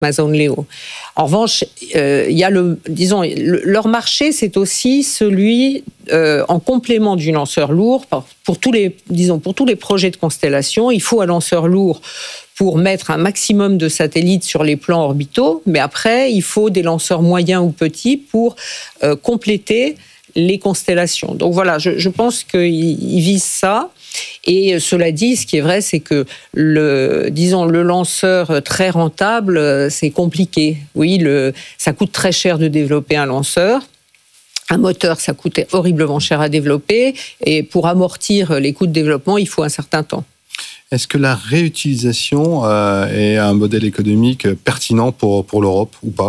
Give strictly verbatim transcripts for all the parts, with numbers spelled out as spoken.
Mason Leo. En revanche, euh, il y a le, disons, le, leur marché, c'est aussi celui euh, en complément du lanceur lourd. Pour, pour tous les, disons, pour tous les projets de constellation, il faut un lanceur lourd pour mettre un maximum de satellites sur les plans orbitaux, mais après, il faut des lanceurs moyens ou petits pour euh, compléter les constellations. Donc voilà, je, je pense qu'ils visent ça. Et cela dit, ce qui est vrai, c'est que le, disons, le lanceur très rentable, c'est compliqué. Oui, le, ça coûte très cher de développer un lanceur. Un moteur, ça coûte horriblement cher à développer. Et pour amortir les coûts de développement, il faut un certain temps. Est-ce que la réutilisation euh, est un modèle économique pertinent pour, pour l'Europe ou pas ?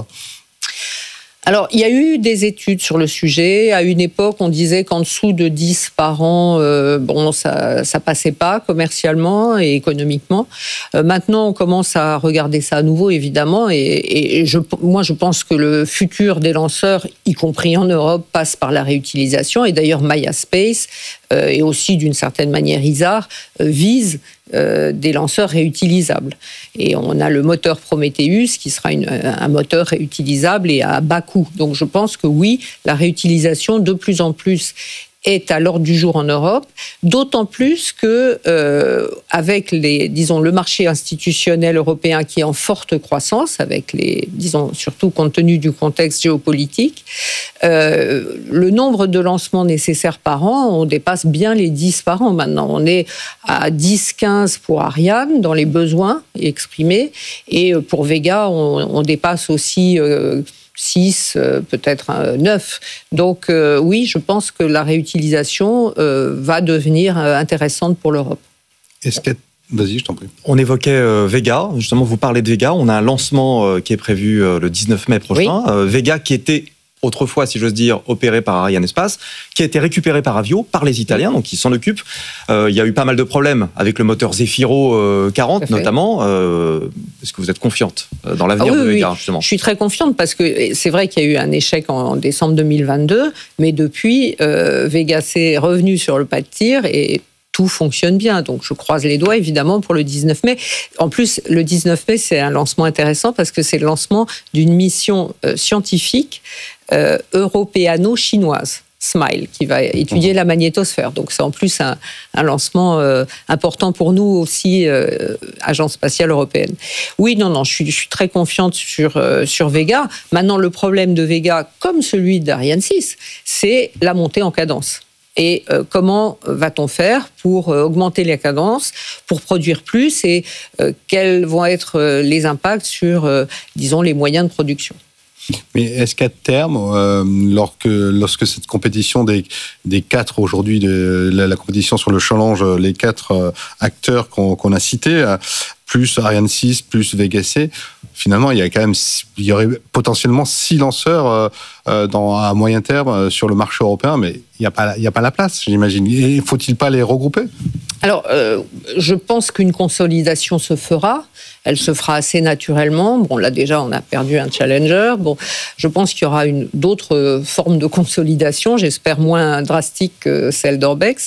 Alors, il y a eu des études sur le sujet. À une époque, on disait qu'en dessous de dix par an, euh, bon, ça, ça passait pas commercialement et économiquement. Euh, maintenant, on commence à regarder ça à nouveau, évidemment. Et, et je, moi, je pense que le futur des lanceurs, y compris en Europe, passe par la réutilisation. Et d'ailleurs, Maya Space euh, et aussi, d'une certaine manière, ISAR euh, vise Euh, des lanceurs réutilisables. Et on a le moteur Prometheus qui sera une, un moteur réutilisable et à bas coût. Donc je pense que oui, la réutilisation de plus en plus est à l'ordre du jour en Europe, d'autant plus que euh, avec les, disons, le marché institutionnel européen qui est en forte croissance, avec les, disons, surtout compte tenu du contexte géopolitique, euh, le nombre de lancements nécessaires par an, on dépasse bien les dix par an maintenant. On est à dix quinze pour Ariane dans les besoins exprimés, et pour Vega, on, on dépasse aussi euh, six, peut-être neuf. Donc euh, oui, je pense que la réutilisation euh, va devenir intéressante pour l'Europe. Est-ce que... Vas-y, je t'en prie. On évoquait euh, Vega, justement vous parlez de Vega, on a un lancement euh, qui est prévu euh, le dix-neuf mai prochain. Oui. Euh, Vega qui était autrefois, si j'ose dire, opéré par Arianespace, qui a été récupéré par Avio, par les Italiens, donc ils s'en occupent. Euh, il y a eu pas mal de problèmes avec le moteur Zefiro euh, quarante, notamment. Euh, est-ce que vous êtes confiante dans l'avenir ah oui, de Vega, oui. justement ? Je suis très confiante parce que c'est vrai qu'il y a eu un échec en décembre deux mille vingt-deux, mais depuis, euh, Vega s'est revenu sur le pas de tir et tout fonctionne bien. Donc, je croise les doigts, évidemment, pour le dix-neuf mai. En plus, le dix-neuf mai, c'est un lancement intéressant parce que c'est le lancement d'une mission euh, scientifique euh, européano-chinoise, SMILE, qui va étudier mmh. la magnétosphère. Donc, c'est en plus un, un lancement euh, important pour nous aussi, euh, Agence spatiale européenne. Oui, non, non, je suis, je suis très confiante sur, euh, sur Vega. Maintenant, le problème de Vega, comme celui d'Ariane six, c'est la montée en cadence. Et euh, comment va-t-on faire pour euh, augmenter la cadence, pour produire plus, et euh, quels vont être euh, les impacts sur, euh, disons, les moyens de production ? Mais est-ce qu'à terme, euh, lorsque, lorsque cette compétition des, des quatre aujourd'hui, de, la, la compétition sur le challenge, les quatre euh, acteurs qu'on, qu'on a cités, euh, plus Ariane six, plus Vega C, finalement, il y a quand même, il y aurait potentiellement six lanceurs euh, euh, dans, à moyen terme euh, sur le marché européen, mais il n'y a pas, il y a pas la place, j'imagine. Et faut-il pas les regrouper ? Alors, euh, je pense qu'une consolidation se fera. Elle se fera assez naturellement. Bon, là déjà, on a perdu un challenger. Bon, je pense qu'il y aura une, d'autres formes de consolidation, j'espère moins drastiques que celle d'Orbex.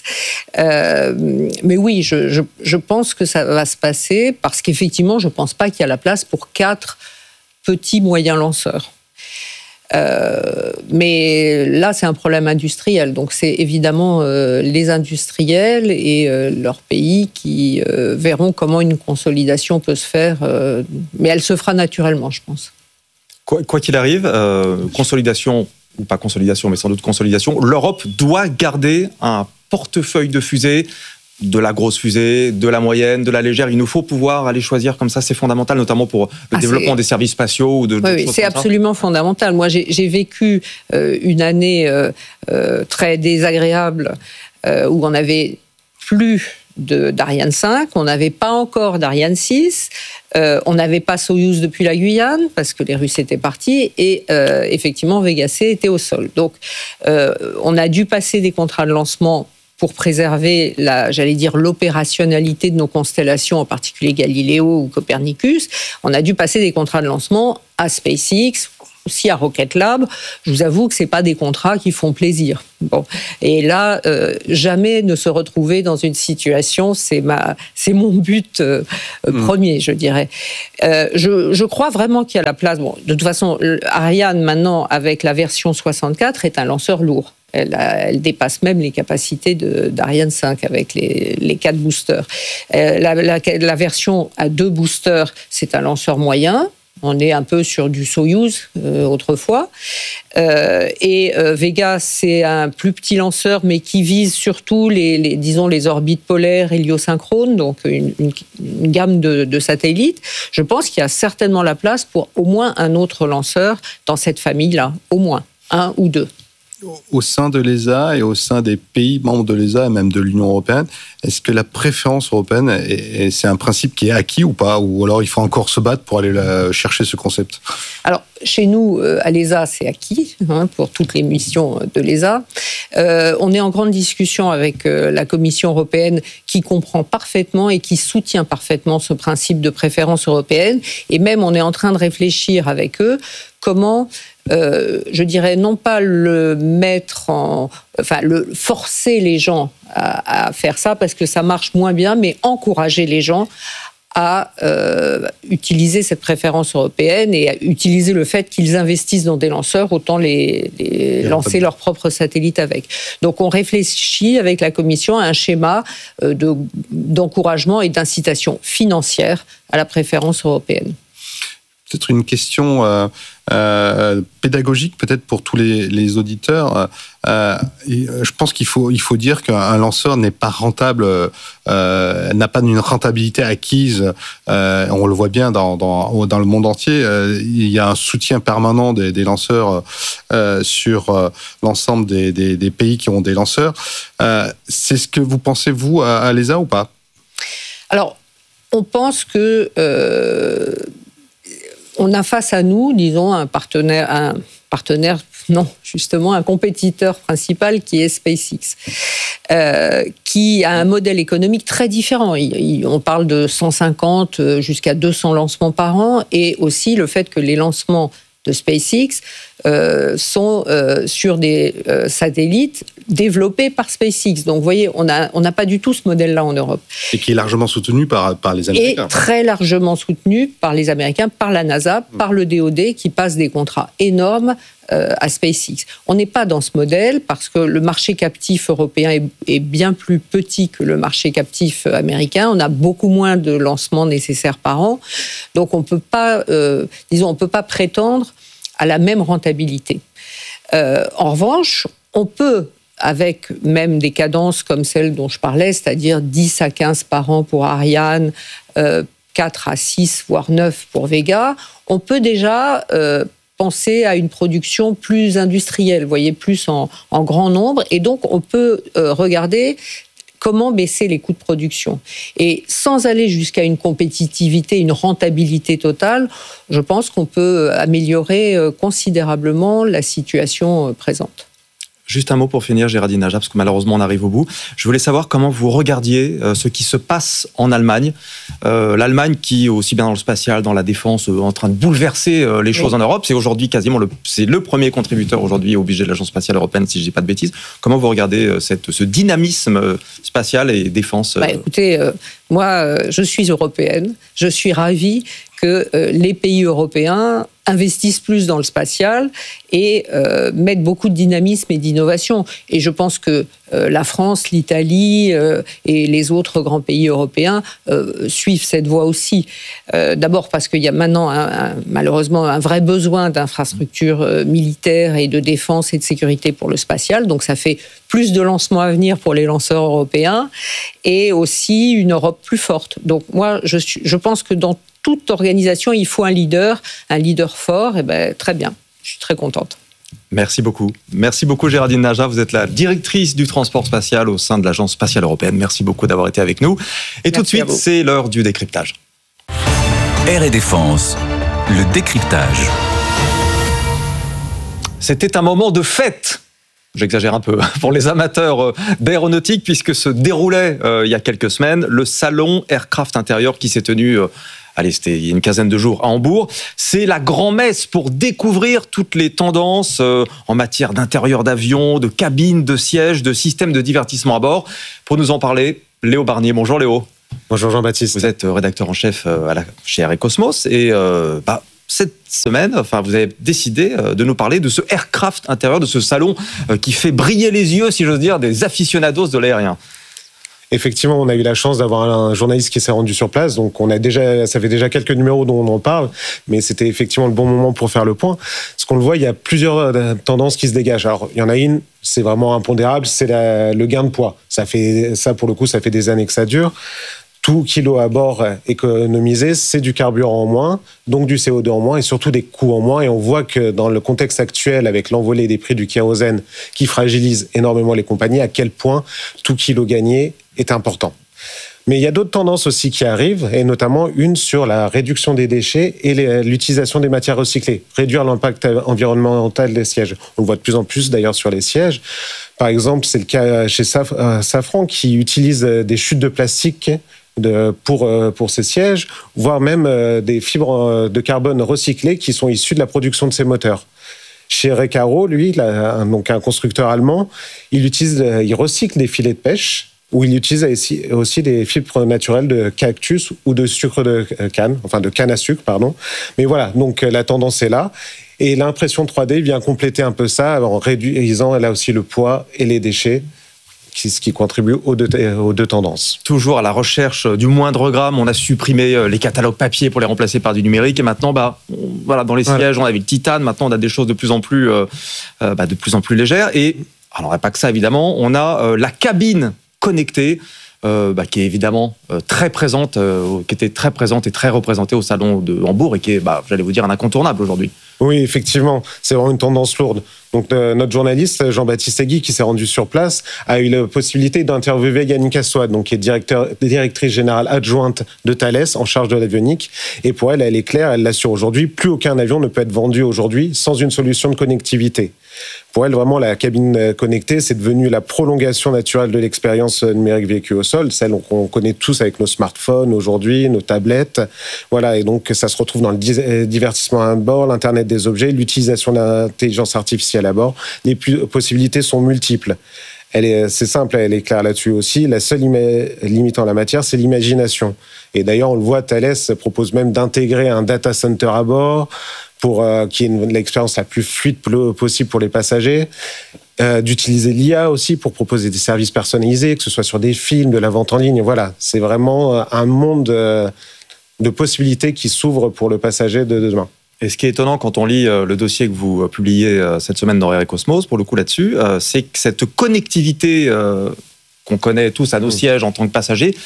Euh, mais oui, je, je, je pense que ça va se passer parce qu'effectivement, je ne pense pas qu'il y a la place pour quatre petits moyens lanceurs. Euh, mais là, c'est un problème industriel. Donc, c'est évidemment euh, les industriels et euh, leurs pays qui euh, verront comment une consolidation peut se faire. Euh, mais elle se fera naturellement, je pense. Quoi, quoi qu'il arrive, euh, consolidation ou pas consolidation, mais sans doute consolidation, l'Europe doit garder un portefeuille de fusées, de la grosse fusée, de la moyenne, de la légère. Il nous faut pouvoir aller choisir comme ça, c'est fondamental, notamment pour le ah, développement c'est... des services spatiaux. Ou de, oui, oui, c'est absolument ça. Fondamental. Moi, j'ai, j'ai vécu euh, une année euh, euh, très désagréable euh, où on n'avait plus de, d'Ariane cinq, on n'avait pas encore d'Ariane six, euh, on n'avait pas Soyouz depuis la Guyane parce que les Russes étaient partis et euh, effectivement Vega C était au sol. Donc, euh, on a dû passer des contrats de lancement pour préserver, la, j'allais dire, l'opérationnalité de nos constellations, en particulier Galileo ou Copernicus. On a dû passer des contrats de lancement à SpaceX, aussi à Rocket Lab, je vous avoue que c'est pas des contrats qui font plaisir. Bon, et là, euh, jamais ne se retrouver dans une situation, c'est ma, c'est mon but euh, mmh. premier, je dirais. Euh, je, je crois vraiment qu'il y a la place. Bon, de toute façon, Ariane maintenant avec la version soixante-quatre est un lanceur lourd. Elle, a, elle dépasse même les capacités de, d'Ariane cinq avec les, les quatre boosters. Euh, la, la, la version à deux boosters, c'est un lanceur moyen. On est un peu sur du Soyouz euh, autrefois. Euh, et euh, Vega, c'est un plus petit lanceur, mais qui vise surtout les, les, disons, les orbites polaires héliosynchrones, donc une, une, une gamme de, de satellites. Je pense qu'il y a certainement la place pour au moins un autre lanceur dans cette famille-là, au moins un ou deux. Au sein de l'E S A et au sein des pays membres de l'E S A et même de l'Union européenne, est-ce que la préférence européenne, est, c'est un principe qui est acquis ou pas? Ou alors il faut encore se battre pour aller la, chercher ce concept? Alors, chez nous, à l'E S A, c'est acquis hein, pour toutes les missions de l'E S A. Euh, on est en grande discussion avec euh, la Commission européenne qui comprend parfaitement et qui soutient parfaitement ce principe de préférence européenne. Et même, on est en train de réfléchir avec eux comment... Euh, je dirais non pas le mettre en, enfin le forcer les gens à, à faire ça parce que ça marche moins bien, mais encourager les gens à euh, utiliser cette préférence européenne et à utiliser le fait qu'ils investissent dans des lanceurs, autant les, les lancer leurs propres satellites avec. Donc on réfléchit avec la Commission à un schéma de, d'encouragement et d'incitation financière à la préférence européenne. Peut-être une question euh, euh, pédagogique, peut-être pour tous les, les auditeurs. Euh, je pense qu'il faut, il faut dire qu'un lanceur n'est pas rentable, euh, n'a pas une rentabilité acquise. Euh, on le voit bien dans, dans, dans le monde entier. Euh, il y a un soutien permanent des, des lanceurs euh, sur euh, l'ensemble des, des, des pays qui ont des lanceurs. Euh, c'est ce que vous pensez, vous, à, à l'E S A ou pas? Alors, on pense que... Euh on a face à nous, disons, un partenaire, un partenaire, non, justement, un compétiteur principal qui est SpaceX, euh, qui a un modèle économique très différent. Il, il, on parle de cent cinquante jusqu'à deux cents lancements par an, et aussi le fait que les lancements de SpaceX euh, sont euh, sur des euh, satellites développés par SpaceX. Donc, vous voyez, on n'a on n'a pas du tout ce modèle-là en Europe. Et qui est largement soutenu par, par les Américains. Et très largement soutenu par les Américains, par la NASA, mmh. par le D O D, qui passe des contrats énormes euh, à SpaceX. On n'est pas dans ce modèle parce que le marché captif européen est, est bien plus petit que le marché captif américain. On a beaucoup moins de lancements nécessaires par an. Donc, on peut pas, euh, disons, on peut pas prétendre à la même rentabilité. Euh, en revanche, on peut, avec même des cadences comme celle dont je parlais, c'est-à-dire dix à quinze par an pour Ariane, euh, quatre à six, voire neuf pour Vega, on peut déjà euh, penser à une production plus industrielle, vous voyez, plus en, en grand nombre, et donc on peut euh, regarder comment baisser les coûts de production. Et sans aller jusqu'à une compétitivité, une rentabilité totale, je pense qu'on peut améliorer considérablement la situation présente. Juste un mot pour finir, Géraldine Najat, parce que malheureusement on arrive au bout. Je voulais savoir comment vous regardiez euh, ce qui se passe en Allemagne. Euh, L'Allemagne qui, aussi bien dans le spatial, dans la défense, euh, en train de bouleverser euh, les choses oui. en Europe. C'est aujourd'hui quasiment le, c'est le premier contributeur aujourd'hui au budget de l'Agence spatiale européenne, si je ne dis pas de bêtises. Comment vous regardez euh, cette, ce dynamisme euh, spatial et défense euh... bah, Écoutez, euh, moi euh, je suis européenne, je suis ravie que euh, les pays européens investissent plus dans le spatial et euh, mettent beaucoup de dynamisme et d'innovation. Et je pense que euh, la France, l'Italie euh, et les autres grands pays européens euh, suivent cette voie aussi. Euh, d'abord parce qu'il y a maintenant, un, un, malheureusement, un vrai besoin d'infrastructures euh, militaires et de défense et de sécurité pour le spatial. Donc ça fait plus de lancements à venir pour les lanceurs européens et aussi une Europe plus forte. Donc moi, je, suis, je pense que dans toute organisation, il faut un leader, un leader fort. Et ben très bien, je suis très contente. Merci beaucoup. Merci beaucoup Géraldine Najat. Vous êtes la directrice du transport spatial au sein de l'Agence spatiale européenne. Merci beaucoup d'avoir été avec nous. Et Merci tout de suite, c'est l'heure du décryptage. Air et Défense, le décryptage. C'était un moment de fête. J'exagère un peu, pour les amateurs d'aéronautique, puisque se déroulait euh, il y a quelques semaines le salon Aircraft Intérieur qui s'est tenu euh, allez, c'était il y a une quinzaine de jours à Hambourg. C'est la grand-messe pour découvrir toutes les tendances euh, en matière d'intérieur d'avion, de cabine, de siège, de système de divertissement à bord. Pour nous en parler, Léo Barnier. Bonjour Léo. Bonjour Jean-Baptiste. Vous êtes rédacteur en chef à la, chez Air et Cosmos et euh, bah, cette semaine, enfin, vous avez décidé de nous parler de ce aircraft intérieur, de ce salon qui fait briller les yeux, si j'ose dire, des aficionados de l'aérien. Effectivement, on a eu la chance d'avoir un journaliste qui s'est rendu sur place, donc on a déjà, ça fait déjà quelques numéros dont on en parle, mais c'était effectivement le bon moment pour faire le point. Ce qu'on le voit, il y a plusieurs tendances qui se dégagent. Alors, il y en a une, c'est vraiment impondérable, c'est la, le gain de poids. Ça fait, ça pour le coup, ça fait des années que ça dure. Tout kilo à bord économisé, c'est du carburant en moins, donc du C O deux en moins et surtout des coûts en moins. Et on voit que dans le contexte actuel, avec l'envolée des prix du kérosène qui fragilise énormément les compagnies, à quel point tout kilo gagné est important. Mais il y a d'autres tendances aussi qui arrivent, et notamment une sur la réduction des déchets et l'utilisation des matières recyclées. Réduire l'impact environnemental des sièges. On le voit de plus en plus d'ailleurs sur les sièges. Par exemple, c'est le cas chez Safran qui utilise des chutes de plastique De, pour, pour ces sièges, voire même des fibres de carbone recyclées qui sont issues de la production de ces moteurs. Chez Recaro, lui, là, donc un constructeur allemand, il, utilise, il recycle des filets de pêche, ou il utilise aussi, aussi des fibres naturelles de cactus ou de sucre de canne, enfin de canne à sucre, pardon. Mais voilà, donc la tendance est là. Et l'impression trois D vient compléter un peu ça en réduisant là aussi le poids et les déchets, ce qui contribue aux deux, aux deux tendances. Toujours à la recherche du moindre gramme, on a supprimé les catalogues papier pour les remplacer par du numérique, et maintenant, bah, on, voilà, dans les sièges, voilà. On avait le titane, maintenant on a des choses de plus en plus, euh, bah, de plus en plus légères, et alors pas que ça évidemment, on a euh, la cabine connectée, euh, bah, qui est évidemment euh, très présente, euh, qui était très présente et très représentée au salon de Hambourg, et qui est, bah, j'allais vous dire, un incontournable aujourd'hui. Oui, effectivement, c'est vraiment une tendance lourde. Donc euh, notre journaliste Jean-Baptiste Egui, qui s'est rendu sur place, a eu la possibilité d'interviewer Yannick Assouad, donc qui est directeur, directrice générale adjointe de Thales en charge de l'avionique. Et pour elle, elle est claire, elle l'assure aujourd'hui, plus aucun avion ne peut être vendu aujourd'hui sans une solution de connectivité. Pour elle, vraiment, la cabine connectée, c'est devenu la prolongation naturelle de l'expérience numérique vécue au sol, celle qu'on connaît tous avec nos smartphones aujourd'hui, nos tablettes. Voilà, et donc ça se retrouve dans le divertissement à bord, l'Internet des objets, l'utilisation de l'intelligence artificielle à bord. Les possibilités sont multiples. Elle est, c'est simple, elle est claire là-dessus aussi. La seule ima- limitant la matière, c'est l'imagination. Et d'ailleurs, on le voit, Thales propose même d'intégrer un data center à bord pour euh, qui est une, l'expérience la plus fluide possible pour les passagers. Euh, d'utiliser l'I A aussi pour proposer des services personnalisés, que ce soit sur des films, de la vente en ligne. Voilà, c'est vraiment un monde euh, de possibilités qui s'ouvre pour le passager de demain. Et ce qui est étonnant quand on lit le dossier que vous publiez cette semaine dans Air et Cosmos, pour le coup là-dessus, c'est que cette connectivité qu'on connaît tous à nos sièges en tant que passagers,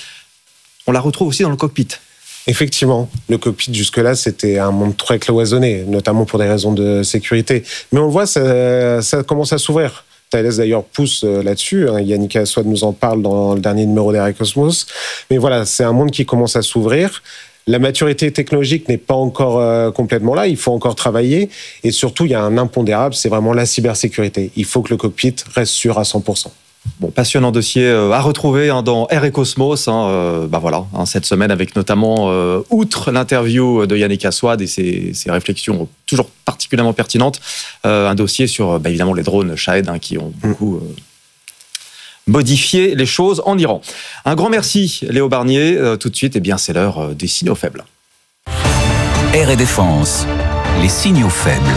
on la retrouve aussi dans le cockpit. Effectivement, le cockpit jusque-là, c'était un monde très cloisonné, notamment pour des raisons de sécurité. Mais on le voit, ça, ça commence à s'ouvrir. Thales d'ailleurs pousse là-dessus. Yannick Assouad nous en parle dans le dernier numéro d'Air et Cosmos. Mais voilà, c'est un monde qui commence à s'ouvrir. La maturité technologique n'est pas encore euh, complètement là, il faut encore travailler. Et surtout, il y a un impondérable, c'est vraiment la cybersécurité. Il faut que le cockpit reste sûr à cent pour cent. Bon, passionnant dossier euh, à retrouver hein, dans Air et Cosmos. Hein, euh, bah voilà, hein, cette semaine avec notamment, euh, outre l'interview de Yannick Assouad et ses, ses réflexions toujours particulièrement pertinentes, euh, un dossier sur bah, évidemment les drones Shahed hein, qui ont beaucoup... Euh, modifier les choses en Iran. Un grand merci, Léo Barnier. Euh, tout de suite, eh bien, c'est l'heure euh, des signaux faibles. Air et Défense, les signaux faibles.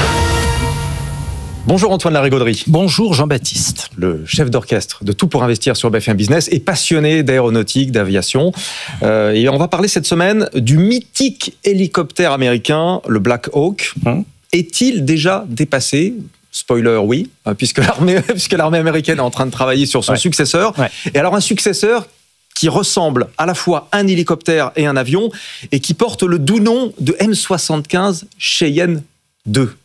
Bonjour Antoine Larigauderie. Bonjour Jean-Baptiste. Le chef d'orchestre de Tout pour investir sur B F M Business et passionné d'aéronautique, d'aviation. Euh, et on va parler cette semaine du mythique hélicoptère américain, le Black Hawk. Hum. Est-il déjà dépassé ? Spoiler, oui, puisque l'armée, puisque l'armée américaine est en train de travailler sur son ouais. successeur. Ouais. Et alors un successeur qui ressemble à la fois à un hélicoptère et un avion et qui porte le doux nom de M soixante-quinze Cheyenne deux.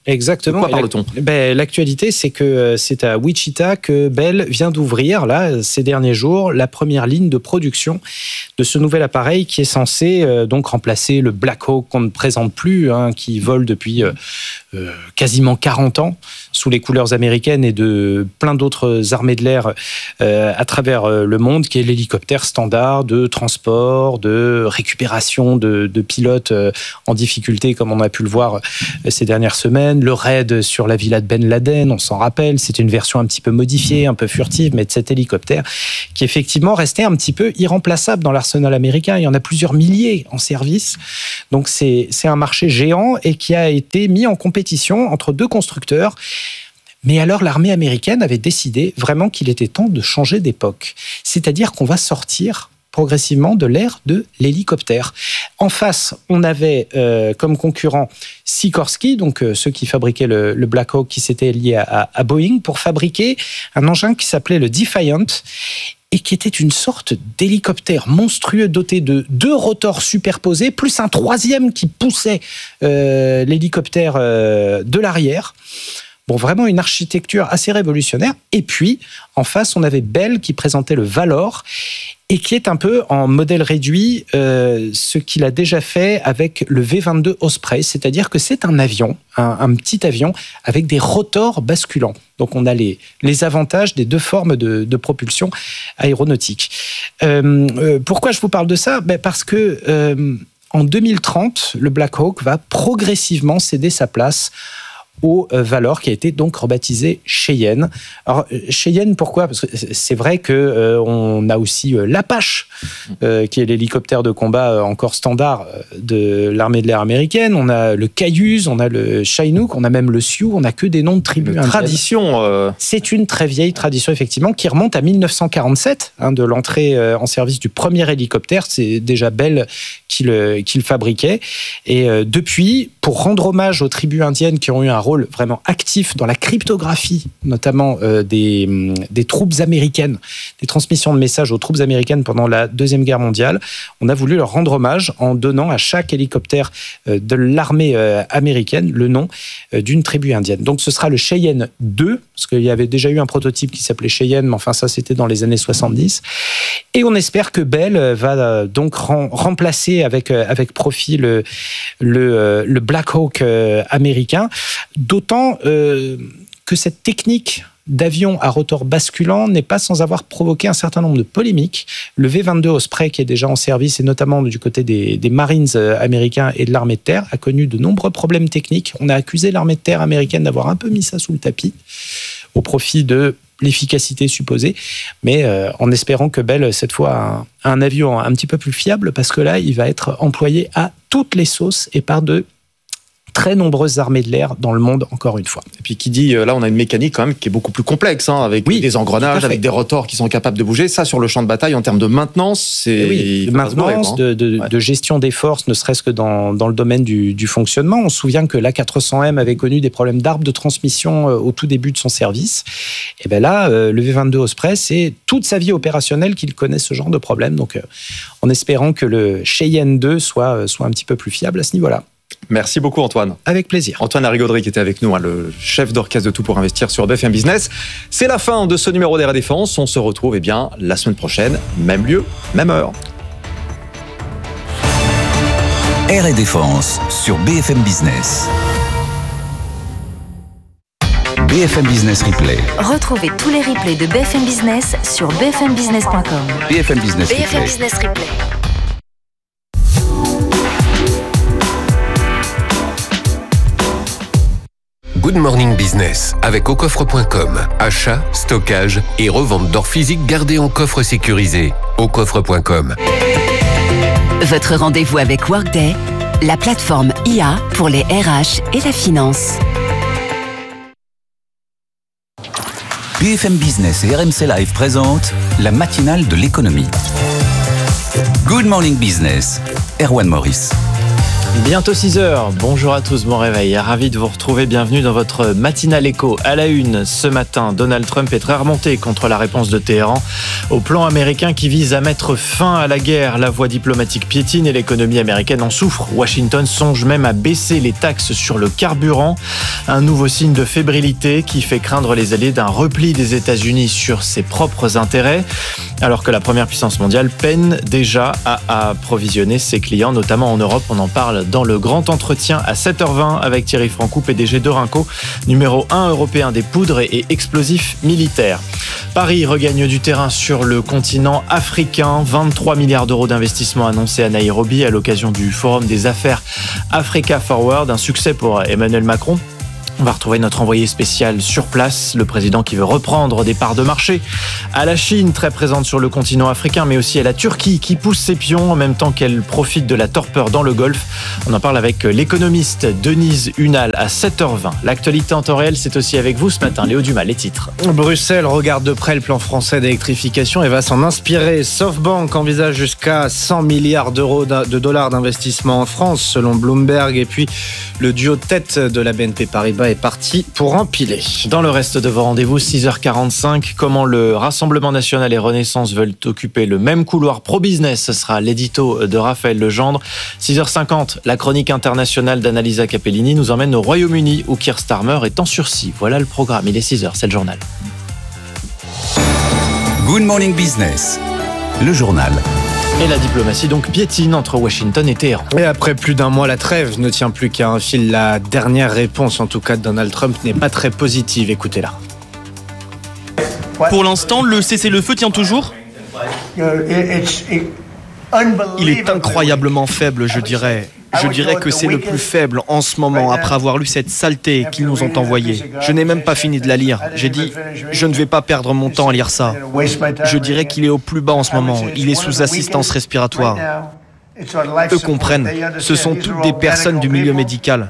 Exactement. De quoi parle-t-on ? Ben, l'actualité, c'est que c'est à Wichita que Bell vient d'ouvrir, là, ces derniers jours, la première ligne de production de ce nouvel appareil qui est censé euh, donc remplacer le Black Hawk qu'on ne présente plus, hein, qui vole depuis euh, euh, quasiment quarante ans sous les couleurs américaines et de plein d'autres armées de l'air euh, à travers le monde, qui est l'hélicoptère standard de transport, de récupération de, de pilotes euh, en difficulté, comme on a pu le voir euh, ces dernières semaines. Le raid sur la villa de Ben Laden, on s'en rappelle, c'était une version un petit peu modifiée, un peu furtive, mais de cet hélicoptère qui effectivement restait un petit peu irremplaçable dans l'arsenal américain. Il y en a plusieurs milliers en service. Donc c'est, c'est un marché géant et qui a été mis en compétition entre deux constructeurs. Mais alors, l'armée américaine avait décidé vraiment qu'il était temps de changer d'époque. C'est-à-dire qu'on va sortir progressivement de l'ère de l'hélicoptère. En face, on avait euh, comme concurrent Sikorsky, donc euh, ceux qui fabriquaient le, le Black Hawk, qui s'étaient liés à, à Boeing, pour fabriquer un engin qui s'appelait le Defiant, et qui était une sorte d'hélicoptère monstrueux doté de deux rotors superposés, plus un troisième qui poussait euh, l'hélicoptère euh, de l'arrière. Bon, vraiment une architecture assez révolutionnaire. Et puis, en face, on avait Bell qui présentait le Valor et qui est un peu en modèle réduit euh, ce qu'il a déjà fait avec le V vingt-deux Osprey, c'est-à-dire que c'est un avion, un, un petit avion avec des rotors basculants. Donc, on a les, les avantages des deux formes de, de propulsion aéronautique. Euh, euh, pourquoi je vous parle de ça ? Ben parce que euh, en deux mille trente, le Black Hawk va progressivement céder sa place au Valor, qui a été donc rebaptisé Cheyenne. Alors, Cheyenne, pourquoi ? Parce que c'est vrai que euh, on a aussi euh, l'Apache, euh, qui est l'hélicoptère de combat euh, encore standard de l'armée de l'air américaine. On a le Cayuse, on a le Chinook, on a même le Sioux. On n'a que des noms de tribus indiennes. Tradition. Euh... C'est une très vieille tradition, effectivement, qui remonte à mille neuf cent quarante-sept, hein, de l'entrée euh, en service du premier hélicoptère. C'est déjà Bell qui le, qui le fabriquait. Et euh, depuis, pour rendre hommage aux tribus indiennes qui ont eu un rôle vraiment actif dans la cryptographie, notamment euh, des, des troupes américaines, des transmissions de messages aux troupes américaines pendant la Deuxième Guerre mondiale. On a voulu leur rendre hommage en donnant à chaque hélicoptère euh, de l'armée euh, américaine le nom euh, d'une tribu indienne. Donc ce sera le Cheyenne deux, parce qu'il y avait déjà eu un prototype qui s'appelait Cheyenne, mais enfin ça c'était dans les années soixante-dix. Et on espère que Bell va euh, donc rem- remplacer avec, euh, avec profit le, le, euh, le Black Hawk euh, américain. D'autant euh, que cette technique d'avion à rotor basculant n'est pas sans avoir provoqué un certain nombre de polémiques. Le V vingt-deux Osprey, qui est déjà en service, et notamment du côté des, des Marines américains et de l'armée de terre, a connu de nombreux problèmes techniques. On a accusé l'armée de terre américaine d'avoir un peu mis ça sous le tapis au profit de l'efficacité supposée, mais euh, en espérant que Bell, cette fois, a un, un avion un petit peu plus fiable, parce que là, il va être employé à toutes les sauces et par de très nombreuses armées de l'air dans le monde, encore une fois. Et puis qui dit, là on a une mécanique quand même qui est beaucoup plus complexe, hein, avec oui, des engrenages, avec des rotors qui sont capables de bouger. Ça, sur le champ de bataille, en termes de maintenance, c'est... Oui, de maintenance, de, de, ouais. de gestion des forces, ne serait-ce que dans, dans le domaine du, du fonctionnement. On se souvient que l'A quatre cents M avait connu des problèmes d'arbre de transmission au tout début de son service. Et bien là, le V vingt-deux Osprey, c'est toute sa vie opérationnelle qu'il connaît ce genre de problème. Donc, en espérant que le Cheyenne deux soit, soit un petit peu plus fiable à ce niveau-là. Merci beaucoup Antoine. Avec plaisir. Antoine Larigauderie qui était avec nous, hein, le chef d'orchestre de Tout pour investir sur B F M Business. C'est la fin de ce numéro d'Air et Défense. On se retrouve eh bien, la semaine prochaine, même lieu, même heure. Air et Défense sur B F M Business. B F M Business Replay. Retrouvez tous les replays de B F M Business sur b f m business point com. B F M Business B F M Business Replay. Good Morning Business avec au coffre point com. Achat, stockage et revente d'or physique gardé en coffre sécurisé. au coffre point com. Votre rendez-vous avec Workday, la plateforme I A pour les R H et la finance. B F M Business et R M C Live présentent la matinale de l'économie. Good Morning Business, Erwan Maurice. Bientôt six heures, bonjour à tous, bon réveil, ravi de vous retrouver, bienvenue dans votre matinale écho. À la une, ce matin, Donald Trump est très remonté contre la réponse de Téhéran au plan américain qui vise à mettre fin à la guerre. La voie diplomatique piétine et l'économie américaine en souffre. Washington songe même à baisser les taxes sur le carburant, un nouveau signe de fébrilité qui fait craindre les alliés d'un repli des États-Unis sur ses propres intérêts, alors que la première puissance mondiale peine déjà à approvisionner ses clients, notamment en Europe. On en parle dans le grand entretien à sept heures vingt avec Thierry Francou, P D G d'Orinco, numéro un européen des poudres et explosifs militaires. Paris regagne du terrain sur le continent africain. vingt-trois milliards d'euros d'investissement annoncés à Nairobi à l'occasion du Forum des affaires Africa Forward. Un succès pour Emmanuel Macron. On va retrouver notre envoyé spécial sur place, le président qui veut reprendre des parts de marché à la Chine, très présente sur le continent africain, mais aussi à la Turquie qui pousse ses pions en même temps qu'elle profite de la torpeur dans le Golfe. On en parle avec l'économiste Denise Hunal à sept heures vingt. L'actualité en temps réel, c'est aussi avec vous ce matin. Léo Dumas, les titres. Bruxelles regarde de près le plan français d'électrification et va s'en inspirer. SoftBank envisage jusqu'à cent milliards d'euros de dollars d'investissement en France, selon Bloomberg. Et puis, le duo tête de la B N P Paribas est parti pour empiler. Dans le reste de vos rendez-vous, six heures quarante-cinq, comment le Rassemblement national et Renaissance veulent occuper le même couloir pro-business, ce sera l'édito de Raphaël Legendre. six heures cinquante, la chronique internationale d'Annalisa Capellini nous emmène au Royaume-Uni où Keir Starmer est en sursis. Voilà le programme, il est six heures, c'est le journal. Good Morning Business, le journal. Et la diplomatie donc piétine entre Washington et Téhéran. Et après plus d'un mois, la trêve ne tient plus qu'à un fil. La dernière réponse, en tout cas de Donald Trump, n'est pas très positive. Écoutez-la. Pour l'instant, le cessez-le-feu tient toujours. Il est incroyablement faible, je dirais. Je dirais que c'est le plus faible en ce moment, après avoir lu cette saleté qu'ils nous ont envoyée. Je n'ai même pas fini de la lire. J'ai dit, je ne vais pas perdre mon temps à lire ça. Je dirais qu'il est au plus bas en ce moment. Il est sous assistance respiratoire. Eux comprennent. Ce sont toutes des personnes du milieu médical.